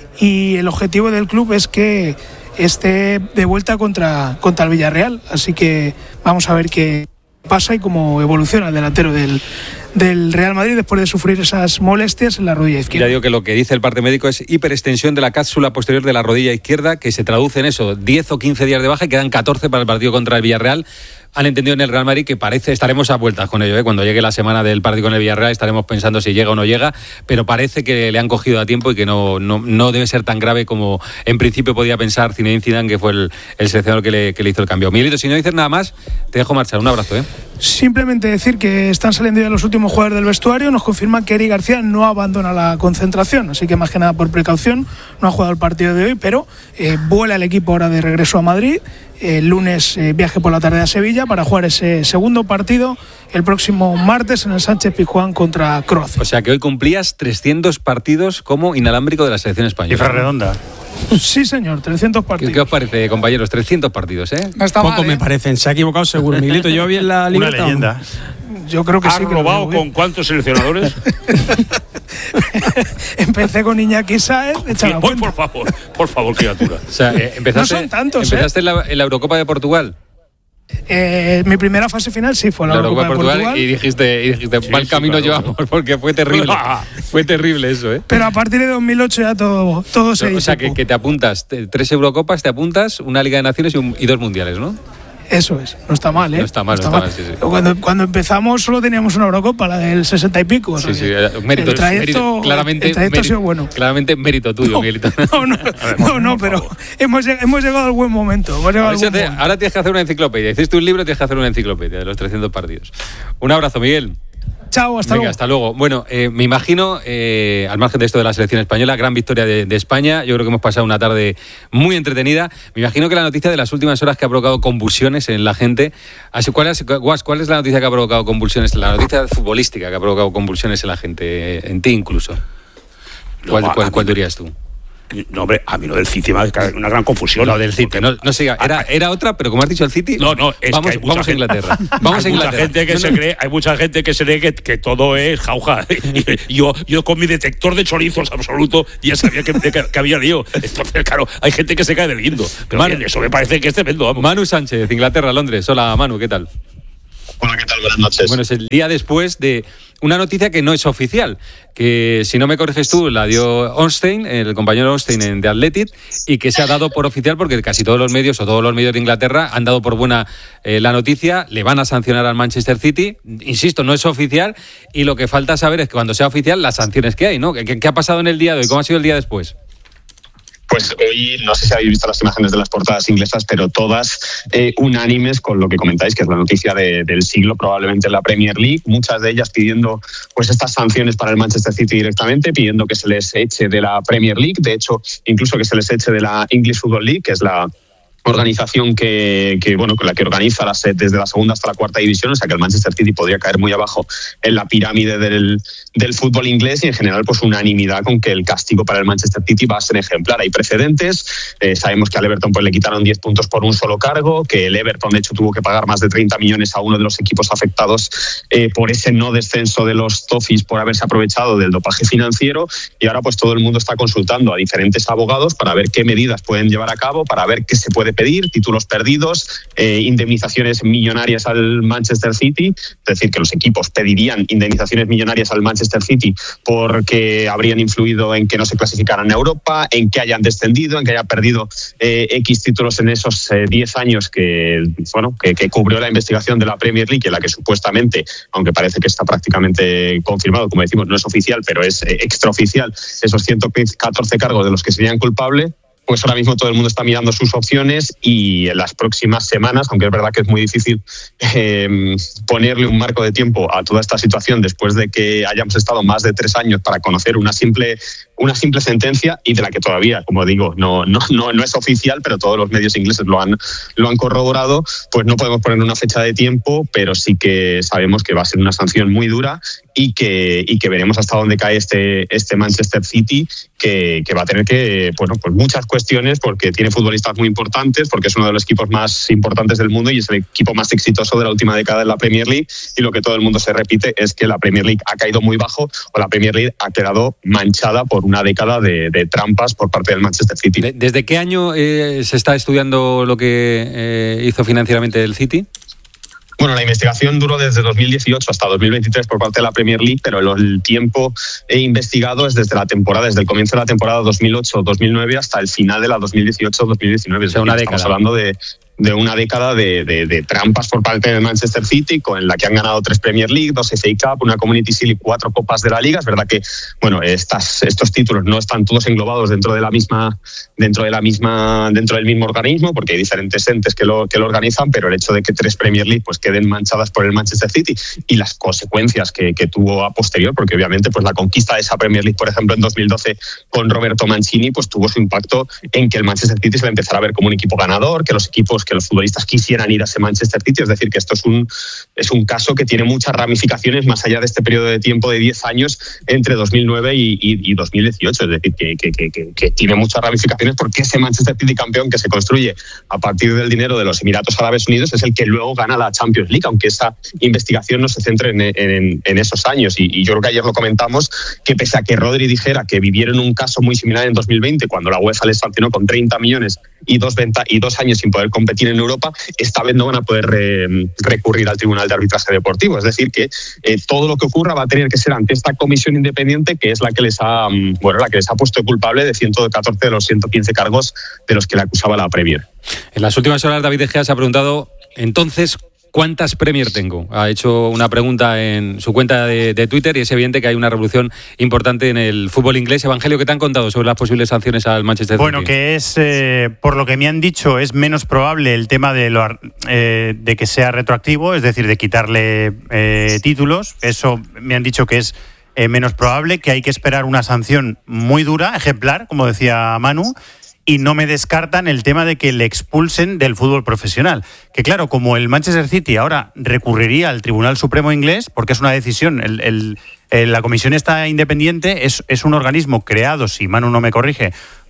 y el objetivo del club es que esté de vuelta contra, contra el Villarreal, así que vamos a ver qué pasa y cómo evoluciona el delantero del, del Real Madrid después de sufrir esas molestias en la rodilla izquierda. Ya digo que lo que dice el parte médico es hiperextensión de la cápsula posterior de la rodilla izquierda, que se traduce en eso, diez o quince días de baja y quedan catorce para el partido contra el Villarreal. Han entendido en el Real Madrid que parece, estaremos a vueltas con ello, ¿eh? Cuando llegue la semana del partido con el Villarreal estaremos pensando si llega o no llega, pero parece que le han cogido a tiempo y que no, no, no debe ser tan grave como en principio podía pensar Zinedine Zidane, que fue el, el seleccionador que le, que le hizo el cambio. Miguelito, si no dices nada más, te dejo marchar. Un abrazo, ¿eh? Simplemente decir que están saliendo ya los últimos jugadores del vestuario, nos confirman que Eric García no abandona la concentración, así que más que nada por precaución no ha jugado el partido de hoy, pero eh, vuela el equipo ahora de regreso a Madrid. El lunes eh, viaje por la tarde a Sevilla para jugar ese segundo partido el próximo martes en el Sánchez Pizjuán contra Croacia. O sea que hoy cumplías trescientos partidos como inalámbrico de la selección española. Cifra redonda. Sí, señor, trescientos partidos. ¿Qué, qué os parece, compañeros? trescientos partidos, ¿eh? No está Poco mal, me ¿eh? parecen, se ha equivocado seguro. Miguelito, yo vi en la libreta. Una leyenda. Yo creo que ¿Has sí. ¿Has robado con cuántos seleccionadores? Empecé con Iñaki Sáez, echa Voy, por favor, por favor, criatura. O sea, eh, empezaste, no son tantos, ¿empezaste ¿eh? en, la, en la Eurocopa de Portugal? Eh, mi primera fase final sí fue la, la Eurocopa de Portugal, Portugal y dijiste, y dijiste Sí, mal sí, camino claro, llevamos claro. porque fue terrible. Fue terrible eso, ¿eh? pero a partir de dos mil ocho ya todo, todo se O sea, que, que te apuntas te- tres Eurocopas, te apuntas una Liga de Naciones y, un- y dos Mundiales, ¿no? Eso es, no está mal, ¿eh? No está mal, no está mal, sí, sí. Cuando, cuando empezamos solo teníamos una Eurocopa, la del sesenta y pico. Sí, ¿no? sí, eh, mérito, el trayecto, mérito, claramente, el trayecto ha mérito- sido bueno. claramente mérito tuyo, No, Miguelito. No, no, no, no, pero hemos, lleg- hemos llegado al buen momento. Hemos A llegado ver al si buen hace- momento. ahora tienes que hacer una enciclopedia. Hiciste un libro, tienes que hacer una enciclopedia de los trescientos partidos. Un abrazo, Miguel. Chao, hasta Venga, luego. hasta luego. Bueno, eh, me imagino, eh, al margen de esto de la selección española, gran victoria de, de España. Yo creo que hemos pasado una tarde muy entretenida. Me imagino que la noticia de las últimas horas que ha provocado convulsiones en la gente. Así, ¿cuál, es, Guas, ¿Cuál es la noticia que ha provocado convulsiones? La noticia futbolística que ha provocado convulsiones en la gente, en ti incluso. ¿Cuál, No, cuál, a cuál mí- dirías tú? No, hombre, a mí lo del City me ha una gran confusión. Lo del City, porque, no, no siga, era, era otra, pero como has dicho el City, no, no, es vamos, que hay vamos a Inglaterra. Vamos hay a Inglaterra. Mucha gente que no, se no. cree, hay mucha gente que se cree que, que todo es jauja. Y yo, yo con mi detector de chorizos absoluto ya sabía que, que, que había lío. Entonces, claro, hay gente que se cae de lindo. Pero Manu, bien, eso me parece que es tremendo. Vamos. Manu Sánchez, Inglaterra, Londres. Hola, Manu, ¿qué tal? Hola, ¿qué tal? Buenas noches. Bueno, es el día después de una noticia que no es oficial, que si no me corriges tú, la dio Ornstein, el compañero Ornstein en The Athletic, y que se ha dado por oficial porque casi todos los medios o todos los medios de Inglaterra han dado por buena eh, la noticia, le van a sancionar al Manchester City. Insisto, no es oficial y lo que falta saber es que cuando sea oficial las sanciones que hay, ¿no? ¿Qué, qué ha pasado en el día de hoy? ¿Cómo ha sido el día después? Pues hoy, no sé si habéis visto las imágenes de las portadas inglesas, pero todas eh, unánimes con lo que comentáis, que es la noticia de, del siglo probablemente en la Premier League, muchas de ellas pidiendo pues estas sanciones para el Manchester City directamente, pidiendo que se les eche de la Premier League, de hecho, incluso que se les eche de la English Football League, que es la organización que, que bueno, con la que organiza las, desde la segunda hasta la cuarta división, o sea que el Manchester City podría caer muy abajo en la pirámide del, del fútbol inglés, y en general pues unanimidad con que el castigo para el Manchester City va a ser ejemplar. Hay precedentes, eh, sabemos que al Everton pues le quitaron diez puntos por un solo cargo, que el Everton de hecho tuvo que pagar más de treinta millones a uno de los equipos afectados eh, por ese no descenso de los Toffees por haberse aprovechado del dopaje financiero, y ahora pues todo el mundo está consultando a diferentes abogados para ver qué medidas pueden llevar a cabo, para ver qué se puede pedir, títulos perdidos, eh, indemnizaciones millonarias al Manchester City, es decir, que los equipos pedirían indemnizaciones millonarias al Manchester City porque habrían influido en que no se clasificaran a Europa, en que hayan descendido, en que haya perdido eh, X títulos en esos diez eh, años que, bueno, que, que cubrió la investigación de la Premier League, en la que supuestamente, aunque parece que está prácticamente confirmado, como decimos, no es oficial, pero es eh, extraoficial, esos ciento catorce cargos de los que serían culpables. Pues ahora mismo todo el mundo está mirando sus opciones, y en las próximas semanas, aunque es verdad que es muy difícil eh, ponerle un marco de tiempo a toda esta situación después de que hayamos estado más de tres años para conocer una simple una simple sentencia, y de la que todavía, como digo, no no no, no es oficial, pero todos los medios ingleses lo han lo han corroborado, pues no podemos poner una fecha de tiempo, pero sí que sabemos que va a ser una sanción muy dura, y que y que veremos hasta dónde cae este este Manchester City, que, que va a tener que, bueno, pues muchas cuestiones, porque tiene futbolistas muy importantes, porque es uno de los equipos más importantes del mundo y es el equipo más exitoso de la última década en la Premier League, y lo que todo el mundo se repite es que la Premier League ha caído muy bajo, o la Premier League ha quedado manchada por una década de, de trampas por parte del Manchester City. ¿Desde qué año eh, se está estudiando lo que eh, hizo financieramente el City? Bueno, la investigación duró desde dos mil dieciocho hasta dos mil veintitrés por parte de la Premier League, pero el tiempo investigado es desde la temporada, desde el comienzo de la temporada dos mil ocho dos mil nueve hasta el final de la dos mil dieciocho dos mil diecinueve. O sea, una década. Estamos hablando de de una década de, de, de trampas por parte del Manchester City, con la que han ganado tres Premier League, dos F A Cup, una Community Shield y cuatro Copas de la Liga. Es verdad que, bueno, estas, estos títulos no están todos englobados dentro de la misma, dentro de la misma, dentro del mismo organismo, porque hay diferentes entes que lo, que lo organizan, pero el hecho de que tres Premier League pues queden manchadas por el Manchester City, y las consecuencias que, que tuvo a posterior, porque obviamente pues la conquista de esa Premier League, por ejemplo, en dos mil doce con Roberto Mancini, pues tuvo su impacto en que el Manchester City se le empezara a ver como un equipo ganador, que los equipos, que los futbolistas quisieran ir a ese Manchester City. Es decir, que esto es un, es un caso que tiene muchas ramificaciones más allá de este periodo de tiempo de diez años entre dos mil nueve y, y, y dos mil dieciocho. Es decir, que, que, que, que, que tiene muchas ramificaciones, porque ese Manchester City campeón, que se construye a partir del dinero de los Emiratos Árabes Unidos, es el que luego gana la Champions League, aunque esa investigación no se centre en, en, en esos años. Y, y yo creo que ayer lo comentamos, que pese a que Rodri dijera que vivieron un caso muy similar en dos mil veinte, cuando la UEFA les sancionó con treinta millones y dos, venta, y dos años sin poder competir en Europa, esta vez no van a poder re, recurrir al Tribunal de Arbitraje Deportivo. Es decir, que eh, todo lo que ocurra va a tener que ser ante esta comisión independiente, que es la que les ha, bueno, la que les ha puesto culpable de ciento catorce de los ciento quince cargos de los que le acusaba la Premier. En las últimas horas, David De Gea se ha preguntado, entonces, ¿cuántas Premier tengo? Ha hecho una pregunta en su cuenta de, de Twitter, y es evidente que hay una revolución importante en el fútbol inglés. Evangelio, ¿qué te han contado sobre las posibles sanciones al Manchester City? Bueno, que es, eh, por lo que me han dicho, es menos probable el tema de, lo, eh, de que sea retroactivo, es decir, de quitarle eh, títulos. Eso me han dicho que es eh, menos probable, que hay que esperar una sanción muy dura, ejemplar, como decía Manu. Y no me descartan el tema de que le expulsen del fútbol profesional. Que claro, como el Manchester City ahora recurriría al Tribunal Supremo inglés, porque es una decisión, el, el, el, la comisión está independiente, es, es un organismo creado, si Manu no me corrige,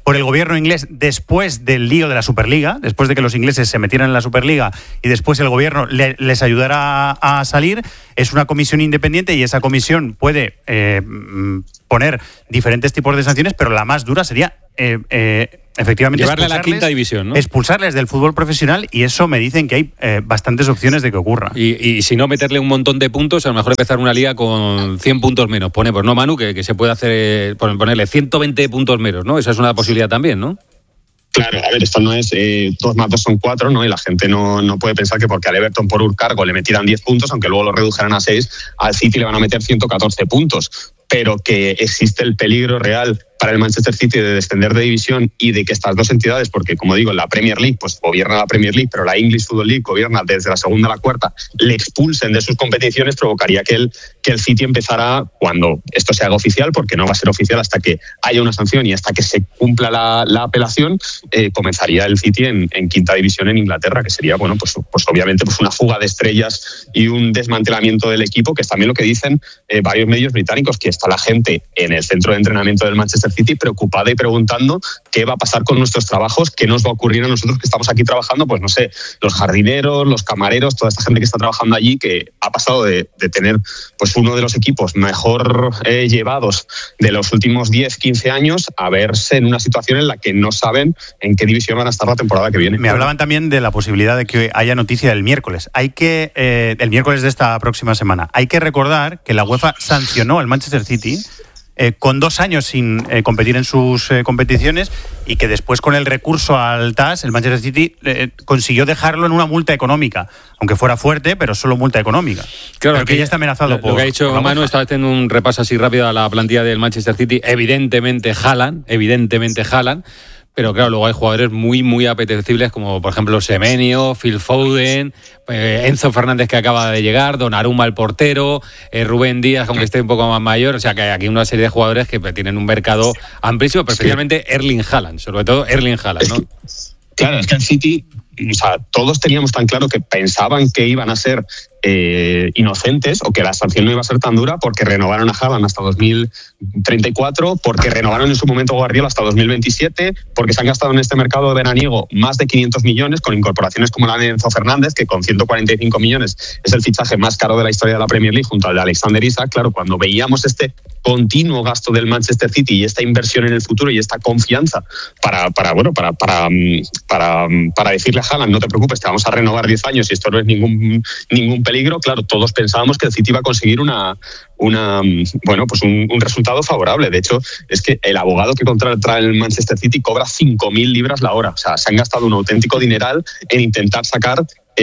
por el gobierno inglés después del lío de la Superliga, después de que los ingleses se metieran en la Superliga y después el gobierno le, les ayudara a, a salir. Es una comisión independiente y esa comisión puede eh, poner diferentes tipos de sanciones, pero la más dura sería eh, eh, efectivamente llevarle a la quinta división, ¿no? Expulsarles del fútbol profesional, y eso me dicen que hay eh, bastantes opciones de que ocurra. Y, y si no, meterle un montón de puntos, a lo mejor empezar una liga con cien puntos menos. Pone, pues no, Manu, que, que se puede hacer, ponerle ciento veinte puntos menos, ¿no? Esa es una posibilidad también, ¿no? Claro, a ver, esto no es eh, dos más dos son cuatro, ¿no? Y la gente no, no puede pensar que porque al Everton por un cargo le metieran diez puntos, aunque luego lo redujeran a seis, al City le van a meter ciento catorce puntos. Pero que existe el peligro real para el Manchester City de descender de división y de que estas dos entidades, porque como digo, la Premier League pues gobierna la Premier League, pero la English Football League gobierna desde la segunda a la cuarta, le expulsen de sus competiciones, provocaría que el, que el City empezara, cuando esto se haga oficial, porque no va a ser oficial hasta que haya una sanción y hasta que se cumpla la, la apelación, eh, comenzaría el City en, en quinta división en Inglaterra, que sería, bueno, pues, pues obviamente pues una fuga de estrellas y un desmantelamiento del equipo, que es también lo que dicen eh, varios medios británicos, que está la gente en el centro de entrenamiento del Manchester City preocupada y preguntando qué va a pasar con nuestros trabajos, qué nos va a ocurrir a nosotros que estamos aquí trabajando, pues no sé, los jardineros, los camareros, toda esta gente que está trabajando allí, que ha pasado de, de tener pues uno de los equipos mejor eh, llevados de los últimos diez, quince años a verse en una situación en la que no saben en qué división van a estar la temporada que viene. Me hablaban también de la posibilidad de que haya noticia del miércoles. Hay que, eh, el miércoles de esta próxima semana, hay que recordar que la UEFA sancionó al Manchester City Eh, con dos años sin eh, competir en sus eh, competiciones, y que después con el recurso al T A S el Manchester City eh, consiguió dejarlo en una multa económica, aunque fuera fuerte, pero solo multa económica. Claro, pero que ya está amenazado lo, por lo que ha dicho Manu, está haciendo un repaso así rápido a la plantilla del Manchester City. Evidentemente Haaland, evidentemente Haaland. Pero claro, luego hay jugadores muy, muy apetecibles como por ejemplo Semenyo, Phil Foden, eh, Enzo Fernández que acaba de llegar, Donnarumma el portero, eh, Rubén Díaz aunque esté un poco más mayor. O sea que hay aquí una serie de jugadores que tienen un mercado amplísimo, pero especialmente Erling Haaland, sobre todo Erling Haaland, ¿no? Claro, es que el City, o sea, todos teníamos tan claro que pensaban que iban a ser eh, inocentes o que la sanción no iba a ser tan dura porque renovaron a Haaland hasta dos mil treinta y cuatro, porque renovaron en su momento Guardiola hasta dos mil veintisiete, porque se han gastado en este mercado de veraniego más de quinientos millones con incorporaciones como la de Enzo Fernández, que con ciento cuarenta y cinco millones es el fichaje más caro de la historia de la Premier League junto al de Alexander Isak. Claro, cuando veíamos este continuo gasto del Manchester City y esta inversión en el futuro y esta confianza para, para bueno, para, para, para, para decirle a Haaland, no te preocupes, te vamos a renovar diez años y esto no es ningún, ningún peligro, claro, todos pensábamos que el City iba a conseguir una, una bueno, pues un, un resultado favorable. De hecho, es que el abogado que contrata el Manchester City cobra cinco mil libras la hora. O sea, se han gastado un auténtico dineral en intentar sacar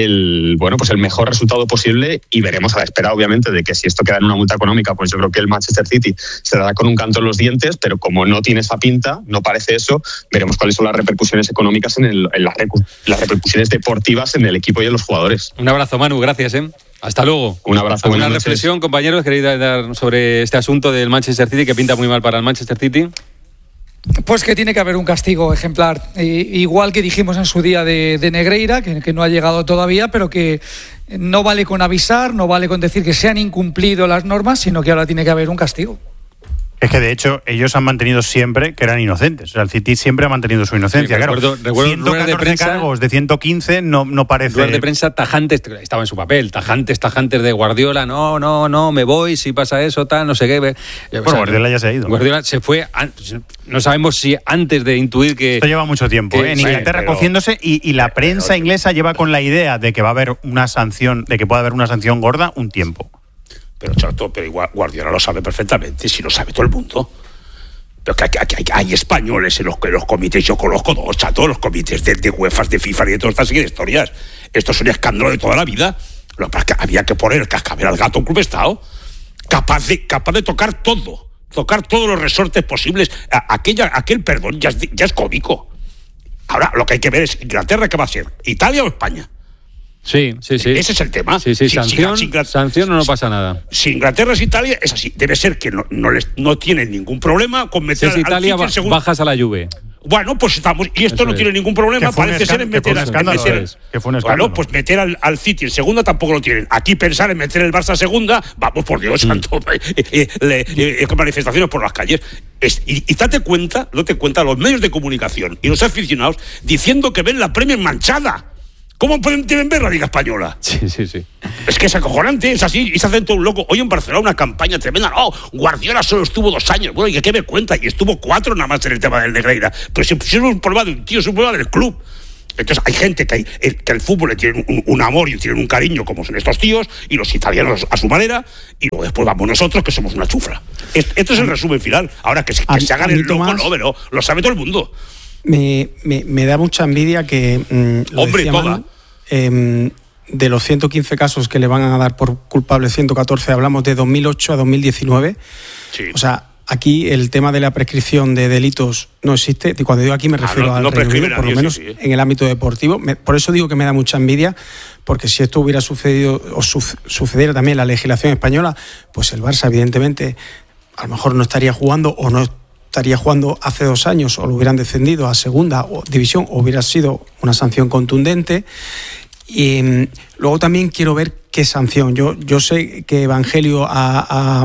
el bueno pues el mejor resultado posible, y veremos a la espera obviamente de que si esto queda en una multa económica, pues yo creo que el Manchester City se dará con un canto en los dientes, pero como no tiene esa pinta, no parece eso, veremos cuáles son las repercusiones económicas en, el, en las, las repercusiones deportivas en el equipo y en los jugadores. Un abrazo, Manu, gracias, ¿eh? Hasta luego. Un abrazo. ¿Alguna reflexión, compañeros, queréis dar sobre este asunto del Manchester City que pinta muy mal para el Manchester City? Pues que tiene que haber un castigo ejemplar, e, igual que dijimos en su día de, de Negreira, que, que no ha llegado todavía, pero que no vale con avisar, no vale con decir que se han incumplido las normas, sino que ahora tiene que haber un castigo. Es que de hecho ellos han mantenido siempre que eran inocentes. O sea, el City siempre ha mantenido su inocencia. Sí, recuerdo, claro, recuerdo ciento catorce de prensa, cargos de ciento quince no, no parece. Ruedas de prensa tajantes, estaba en su papel, tajantes, tajantes de Guardiola, no, no, no, me voy, si pasa eso, tal, no sé qué. Bueno, o sea, Guardiola ya se ha ido. Guardiola se fue, no sabemos si antes de intuir que... Esto lleva mucho tiempo, que, ¿eh? En sí, Inglaterra pero, cociéndose y, y la prensa pero, inglesa lleva con la idea de que va a haber una sanción, de que puede haber una sanción gorda un tiempo. Pero Chato, pero igual Guardiola lo sabe perfectamente, si lo sabe todo el mundo. Pero que, que, que, que hay españoles en los, en los comités, yo conozco dos, Chato, los comités de, de UEFA, de FIFA y de todas estas historias. Esto es un escándalo de toda la vida. Lo que había que poner el cascabel al gato, un club Estado, capaz de, capaz de tocar todo, tocar todos los resortes posibles. A, aquella, aquel perdón ya es, ya es cómico. Ahora lo que hay que ver es Inglaterra, ¿qué va a ser? ¿Italia o España? Sí, sí, sí. Ese es el tema. Sí, sí, si, sanción, si, si, sanción o no pasa nada. Si Inglaterra es Italia, es así. Debe ser que no, no, les, no tienen ningún problema con meter si es Italia, al City en segundo. Bajas a la Juve. Bueno, pues estamos. Y esto Eso no es. tiene ningún problema. Parece ser en meter, que fue un escándalo, meter, es, que fue un escándalo. Bueno, pues meter al, al City en segunda tampoco lo tienen. Aquí pensar en meter el Barça a segunda, vamos, por Dios mm. santo, eh, eh, eh, eh, manifestaciones por las calles. Es, y, y date cuenta, no te cuenta, los medios de comunicación y los aficionados diciendo que ven la Premier manchada. ¿Cómo pueden deben ver la Liga Española? Sí, sí, sí. Es que es acojonante, es así, y se hacen todo un loco. Hoy en Barcelona una campaña tremenda. No, Guardiola solo estuvo dos años. Bueno, ¿y qué me cuenta? Y estuvo cuatro nada más en el tema del Negreira. Pero si, si es un problema de un tío, es un problema del club. Entonces hay gente que, hay, el, que el fútbol le tiene un, un amor y tiene un cariño, como son estos tíos, y los italianos a su manera, y luego después vamos nosotros, que somos una chufla. Esto es el resumen final. Ahora, que, que a, se hagan el loco, Tomás, no, pero lo sabe todo el mundo. Me, me, me da mucha envidia que... Mmm, lo Hombre, toda. Manu, eh, de los ciento quince casos que le van a dar por culpable ciento catorce, hablamos de dos mil ocho a dos mil diecinueve. Sí. O sea, aquí el tema de la prescripción de delitos no existe. Y cuando digo aquí me refiero ah, no, al no Reino Unido, por lo menos sí, sí. en el ámbito deportivo. Me, por eso digo que me da mucha envidia, porque si esto hubiera sucedido o su, sucediera también en la legislación española, pues el Barça evidentemente a lo mejor no estaría jugando o no estaría jugando hace dos años, o lo hubieran descendido a segunda o división, o hubiera sido una sanción contundente. Y um, luego también quiero ver qué sanción. Yo, yo sé que Evangelio ha, ha,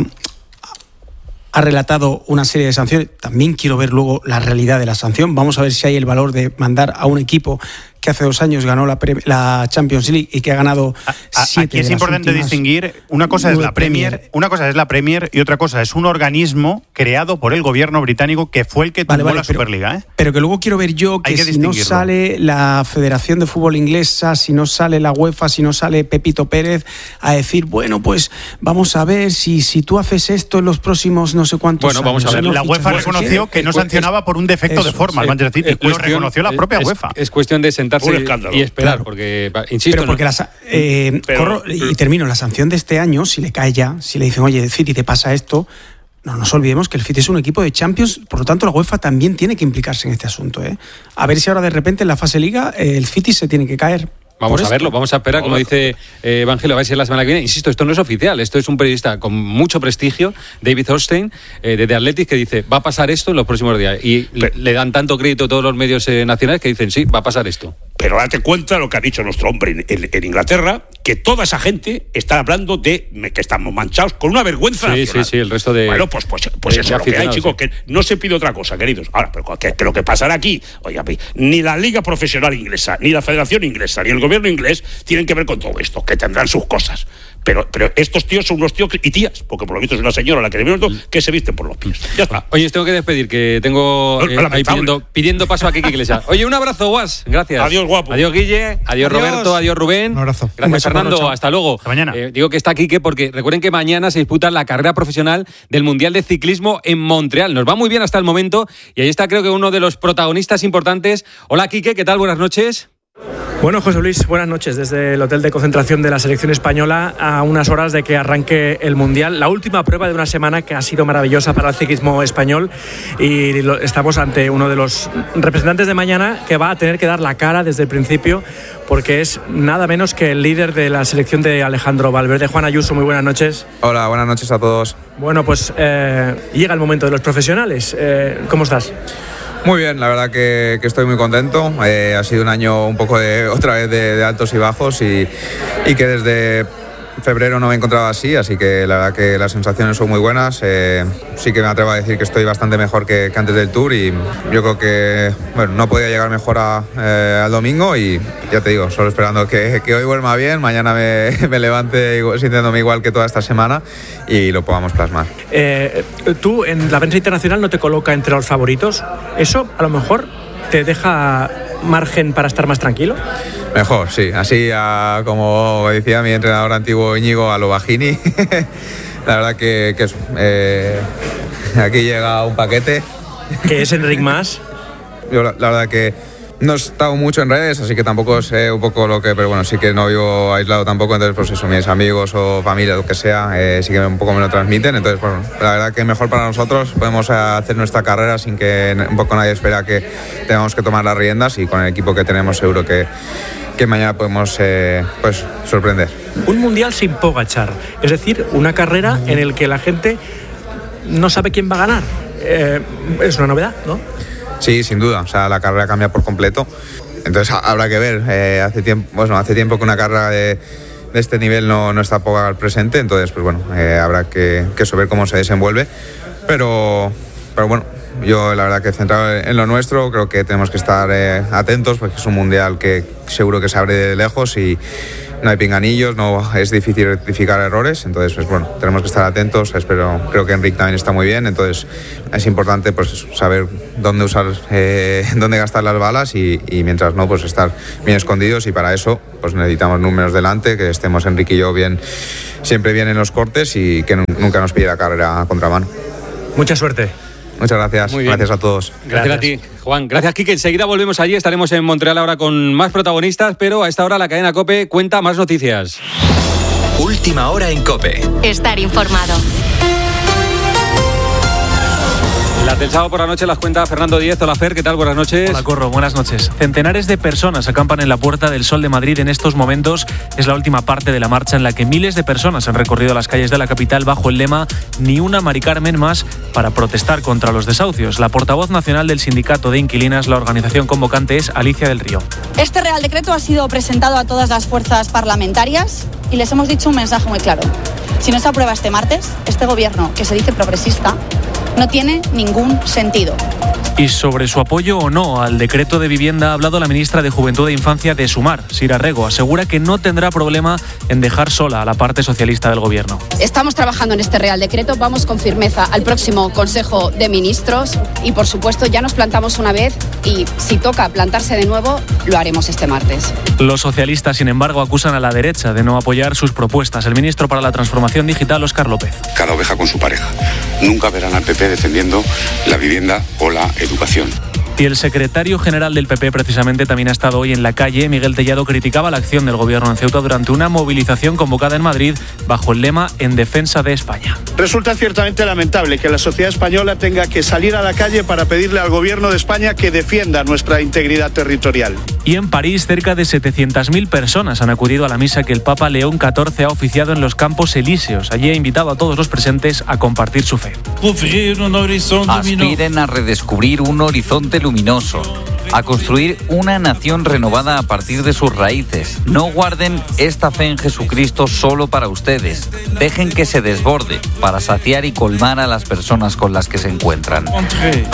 ha relatado una serie de sanciones. También quiero ver luego la realidad de la sanción. Vamos a ver si hay el valor de mandar a un equipo que hace dos años ganó la, pre- la Champions League y que ha ganado siete. Aquí es importante distinguir, una cosa es la Premier, Premier, una cosa es la Premier y otra cosa es un organismo creado por el gobierno británico que fue el que tumbó vale, vale, la pero, Superliga. ¿eh? Pero que luego quiero ver yo que, que si no sale la Federación de Fútbol Inglesa, si no sale la UEFA, si no sale Pepito Pérez a decir, bueno, pues vamos a ver si, si tú haces esto en los próximos no sé cuántos bueno, años. Bueno, vamos a ver. No la UEFA reconoció que no sancionaba por un defecto de forma al Manchester City. Lo reconoció la propia es, UEFA. Es cuestión de sentarse y esperar, claro. porque, insisto... Pero porque no, la, eh, pero, corro, y termino, la sanción de este año, si le cae ya, si le dicen, oye, City, te pasa esto, no nos olvidemos que el City es un equipo de Champions, por lo tanto la UEFA también tiene que implicarse en este asunto. ¿eh? A ver si ahora de repente en la fase Liga eh, el City se tiene que caer. Vamos a verlo, vamos a esperar, como dice eh, Evangelio, a ver si la semana que viene. Insisto, esto no es oficial, esto es un periodista con mucho prestigio, David Ornstein, eh, de The Athletic, que dice, va a pasar esto en los próximos días. Y pero, le dan tanto crédito a todos los medios eh, nacionales que dicen, sí, va a pasar esto. Pero date cuenta lo que ha dicho nuestro hombre en, en, en Inglaterra, que toda esa gente está hablando de que estamos manchados con una vergüenza sí, nacional. Sí, sí, el resto de... Bueno, pues, pues, pues eso es lo que hay, chicos, sí. que no se pide otra cosa, queridos. Ahora, pero que, que lo que pasará aquí, oiga, ni la Liga Profesional Inglesa, ni la Federación Inglesa, ni el gobierno inglés tienen que ver con todo esto, que tendrán sus cosas. Pero, pero estos tíos son unos tíos y tías, porque por lo visto es una señora a la que le vieron que se visten por los pies. Ya está. Oye, os tengo que despedir, que tengo eh, ahí pidiendo, pidiendo paso a Kiki Iglesias. Oye, un abrazo, Guas. Gracias. Adiós, guapo. Adiós, Guille. Adiós, adiós. Roberto. Adiós, Rubén. Un abrazo. Gracias, un Fernando. Hasta, hasta luego. Hasta mañana. Eh, digo que está Kike porque recuerden que mañana se disputa la carrera profesional del Mundial de Ciclismo en Montreal. Nos va muy bien hasta el momento y ahí está, creo que uno de los protagonistas importantes. Hola, Kike. ¿Qué tal? Buenas noches. Bueno, José Luis, buenas noches. Desde el hotel de concentración de la selección española a unas horas de que arranque el Mundial. La última prueba de una semana que ha sido maravillosa para el ciclismo español y lo, estamos ante uno de los representantes de mañana que va a tener que dar la cara desde el principio porque es nada menos que el líder de la selección de Alejandro Valverde. Juan Ayuso, muy buenas noches. Hola, buenas noches a todos. Bueno, pues eh, llega el momento de los profesionales. Eh, ¿Cómo estás? Muy bien, la verdad que, que estoy muy contento. Eh, ha sido un año un poco de otra vez de, de altos y bajos y, y que desde febrero no me encontraba así, así que la verdad que las sensaciones son muy buenas. Eh, sí que me atrevo a decir que estoy bastante mejor que, que antes del Tour y yo creo que bueno, no podía llegar mejor a, eh, al domingo y ya te digo, solo esperando que, que hoy duerma bien, mañana me, me levante sintiéndome igual que toda esta semana y lo podamos plasmar. Eh, tú en la prensa internacional no te coloca entre los favoritos, ¿eso a lo mejor te deja margen para estar más tranquilo? Mejor, sí, así a, como decía mi entrenador antiguo Íñigo, a lo Bajini. La verdad que, que es, eh, aquí llega un paquete. ¿Qué es Enric Mas? Yo la, la verdad que no he estado mucho en redes, así que tampoco sé un poco lo que, pero bueno, sí que no vivo aislado tampoco, entonces pues eso, mis amigos o familia, lo que sea, eh, sí que un poco me lo transmiten, entonces bueno, la verdad que mejor para nosotros, podemos hacer nuestra carrera sin que un poco nadie espera que tengamos que tomar las riendas y con el equipo que tenemos seguro que que mañana podemos eh, pues sorprender. Un mundial sin Pogačar, es decir, una carrera en la que la gente no sabe quién va a ganar. Eh, es una novedad, ¿no? Sí, sin duda, o sea, la carrera cambia por completo. Entonces habrá que ver, eh, hace tiempo, bueno, hace tiempo que una carrera de, de este nivel no, no está poco al presente, entonces pues bueno, eh, habrá que, que saber cómo se desenvuelve, pero, pero bueno, yo la verdad que centrado en lo nuestro, creo que tenemos que estar eh, atentos porque es un mundial que seguro que se abre de lejos y no hay pinganillos, no es difícil rectificar errores, entonces pues bueno, tenemos que estar atentos. Espero, creo que Enric también está muy bien, entonces es importante pues saber dónde usar, eh, dónde gastar las balas y, y mientras no, pues estar bien escondidos, y para eso pues necesitamos números delante, que estemos Enric y yo bien, siempre bien en los cortes y que nunca nos pille la carrera a contramano. Mucha suerte. Muchas gracias, gracias a todos. Gracias, gracias a ti, Juan. Gracias, Quique. Enseguida volvemos allí, estaremos en Montreal ahora con más protagonistas, pero a esta hora la cadena COPE cuenta más noticias. Última hora en COPE. Estar informado. Las del sábado por la noche las cuenta Fernando Díez. Hola, Fer, ¿qué tal? Buenas noches. Hola, Corro, buenas noches. Centenares de personas acampan en la Puerta del Sol de Madrid en estos momentos. Es la última parte de la marcha en la que miles de personas han recorrido las calles de la capital bajo el lema "Ni una Mari Carmen más", para protestar contra los desahucios. La portavoz nacional del Sindicato de Inquilinas, la organización convocante, es Alicia del Río. Este Real Decreto ha sido presentado a todas las fuerzas parlamentarias y les hemos dicho un mensaje muy claro. Si no se aprueba este martes, este gobierno, que se dice progresista, no tiene ningún sentido. Y sobre su apoyo o no al decreto de vivienda ha hablado la ministra de Juventud e Infancia de Sumar, Sira Rego. Asegura que no tendrá problema en dejar sola a la parte socialista del gobierno. Estamos trabajando en este Real Decreto, vamos con firmeza al próximo Consejo de Ministros y, por supuesto, ya nos plantamos una vez y si toca plantarse de nuevo, lo haremos este martes. Los socialistas, sin embargo, acusan a la derecha de no apoyar sus propuestas. El ministro para la Transformación Digital, Óscar López. Cada oveja con su pareja. Nunca verán al P P defendiendo la vivienda o la educación. Y el secretario general del P P precisamente también ha estado hoy en la calle. Miguel Tellado criticaba la acción del gobierno en Ceuta durante una movilización convocada en Madrid bajo el lema "En defensa de España". Resulta ciertamente lamentable que la sociedad española tenga que salir a la calle para pedirle al gobierno de España que defienda nuestra integridad territorial. Y en París, cerca de setecientas mil personas han acudido a la misa que el Papa León catorce ha oficiado en los Campos Elíseos. Allí ha invitado a todos los presentes a compartir su fe. Aspiren a redescubrir un horizonte luminoso, a construir una nación renovada a partir de sus raíces. No guarden esta fe en Jesucristo solo para ustedes. Dejen que se desborde para saciar y colmar a las personas con las que se encuentran.